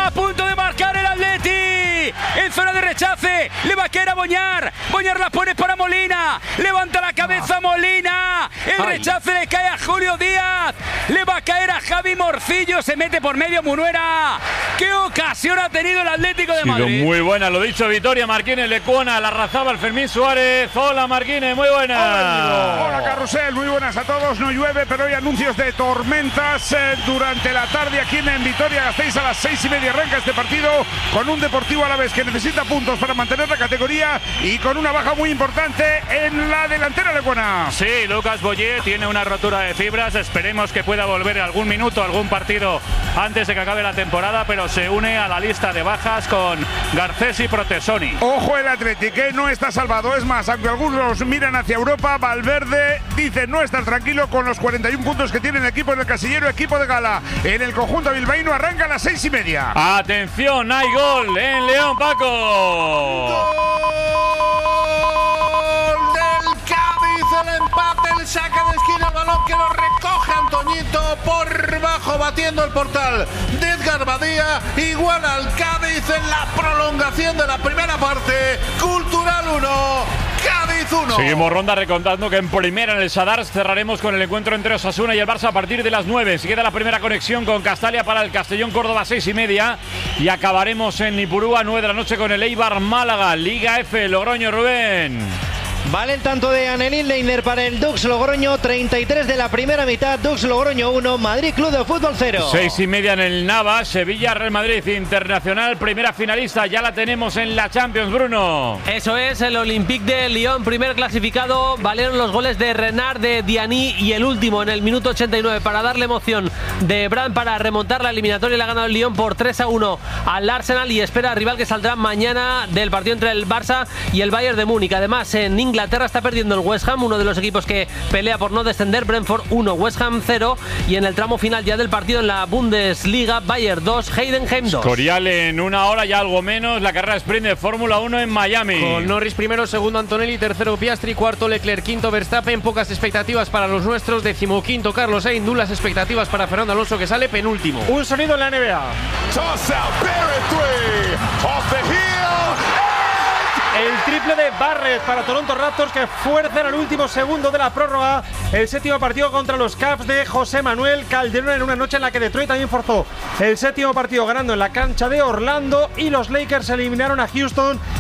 A punto de marcar el Atleti. En zona de rechace. Le va a caer a Boñar. Boñar la pone para Molina. Levanta la cabeza Molina. El Ay. rechace le cae a Julio Díaz. Le va a caer a Javi Morcillo. Se mete por medio Munuera. ¡Qué ocasión ha tenido el Atlético de Ha sido Madrid! muy buena, lo dicho, Vitoria Martínez Lecuona, la arrasaba el Fermín Suárez. Hola Martínez, muy buena. Hola, Hola Carrusel, muy buenas a todos. No llueve, pero hay anuncios de tormentas eh, durante la tarde aquí en Vitoria-Gasteiz. A las seis y media arranca este partido con un Deportivo Alavés que necesita puntos para mantener la categoría y con una baja muy importante en la delantera lecuona. Sí, Lucas Boyé tiene una rotura de fibras. Esperemos que pueda volver algún minuto, algún partido antes de que acabe la temporada, pero se une a la lista de bajas con Garcés y Protesoni. Ojo el Athletic, que no está salvado. Es más, aunque algunos miran hacia Europa, Valverde dice no estar tranquilo con los cuarenta y uno puntos que tiene el equipo en el casillero, equipo de gala. En el conjunto bilbaíno arranca a las seis y media. Atención, hay gol en León, Paco. Gol del Cádiz, el empate, el saque de esquina, el balón que lo recoge Antoñito por bajo, batiendo el portal de Edgar Badía. Igual al Cádiz en la prolongación de la primera parte. Cultural uno, Cádiz uno. Seguimos ronda recontando que en primera en el Sadar cerraremos con el encuentro entre Osasuna y el Barça a partir de las nueve. Se queda la primera conexión con Castalia para el Castellón Córdoba seis y media y acabaremos en Ipurúa nueve de la noche con el Eibar Málaga. Liga F, Logroño, Rubén. Vale el tanto de Anelín Leiner para el Dux Logroño, treinta y tres de la primera mitad, Dux Logroño uno, Madrid Club de Fútbol cero. Seis y media en el Navas, Sevilla Real Madrid Internacional, primera finalista, ya la tenemos en la Champions, Bruno. Eso es, el Olympique de Lyon, primer clasificado, valieron los goles de Renard, de Diani y el último en el minuto ochenta y nueve para darle emoción de Brand para remontar la eliminatoria. Le ha ganado el Lyon por tres a uno al Arsenal y espera al rival que saldrá mañana del partido entre el Barça y el Bayern de Múnich. Además, en Inglaterra está perdiendo el West Ham, uno de los equipos que pelea por no descender. Brentford uno, West Ham cero, y en el tramo final ya del partido en la Bundesliga, Bayern dos, Heidenheim dos. Escorial en una hora y algo menos, la carrera sprint de Fórmula uno en Miami. Con Norris primero, segundo Antonelli, tercero Piastri, cuarto Leclerc, quinto Verstappen. Pocas expectativas para los nuestros, decimoquinto Carlos Sainz, nulas expectativas para Fernando Alonso, que sale penúltimo. Un sonido en la N B A. El triple de Barrett para Toronto Raptors, que fuerzan al último segundo de la prórroga el séptimo partido contra los Cavs de José Manuel Calderón, en una noche en la que Detroit también forzó el séptimo partido ganando en la cancha de Orlando y los Lakers eliminaron a Houston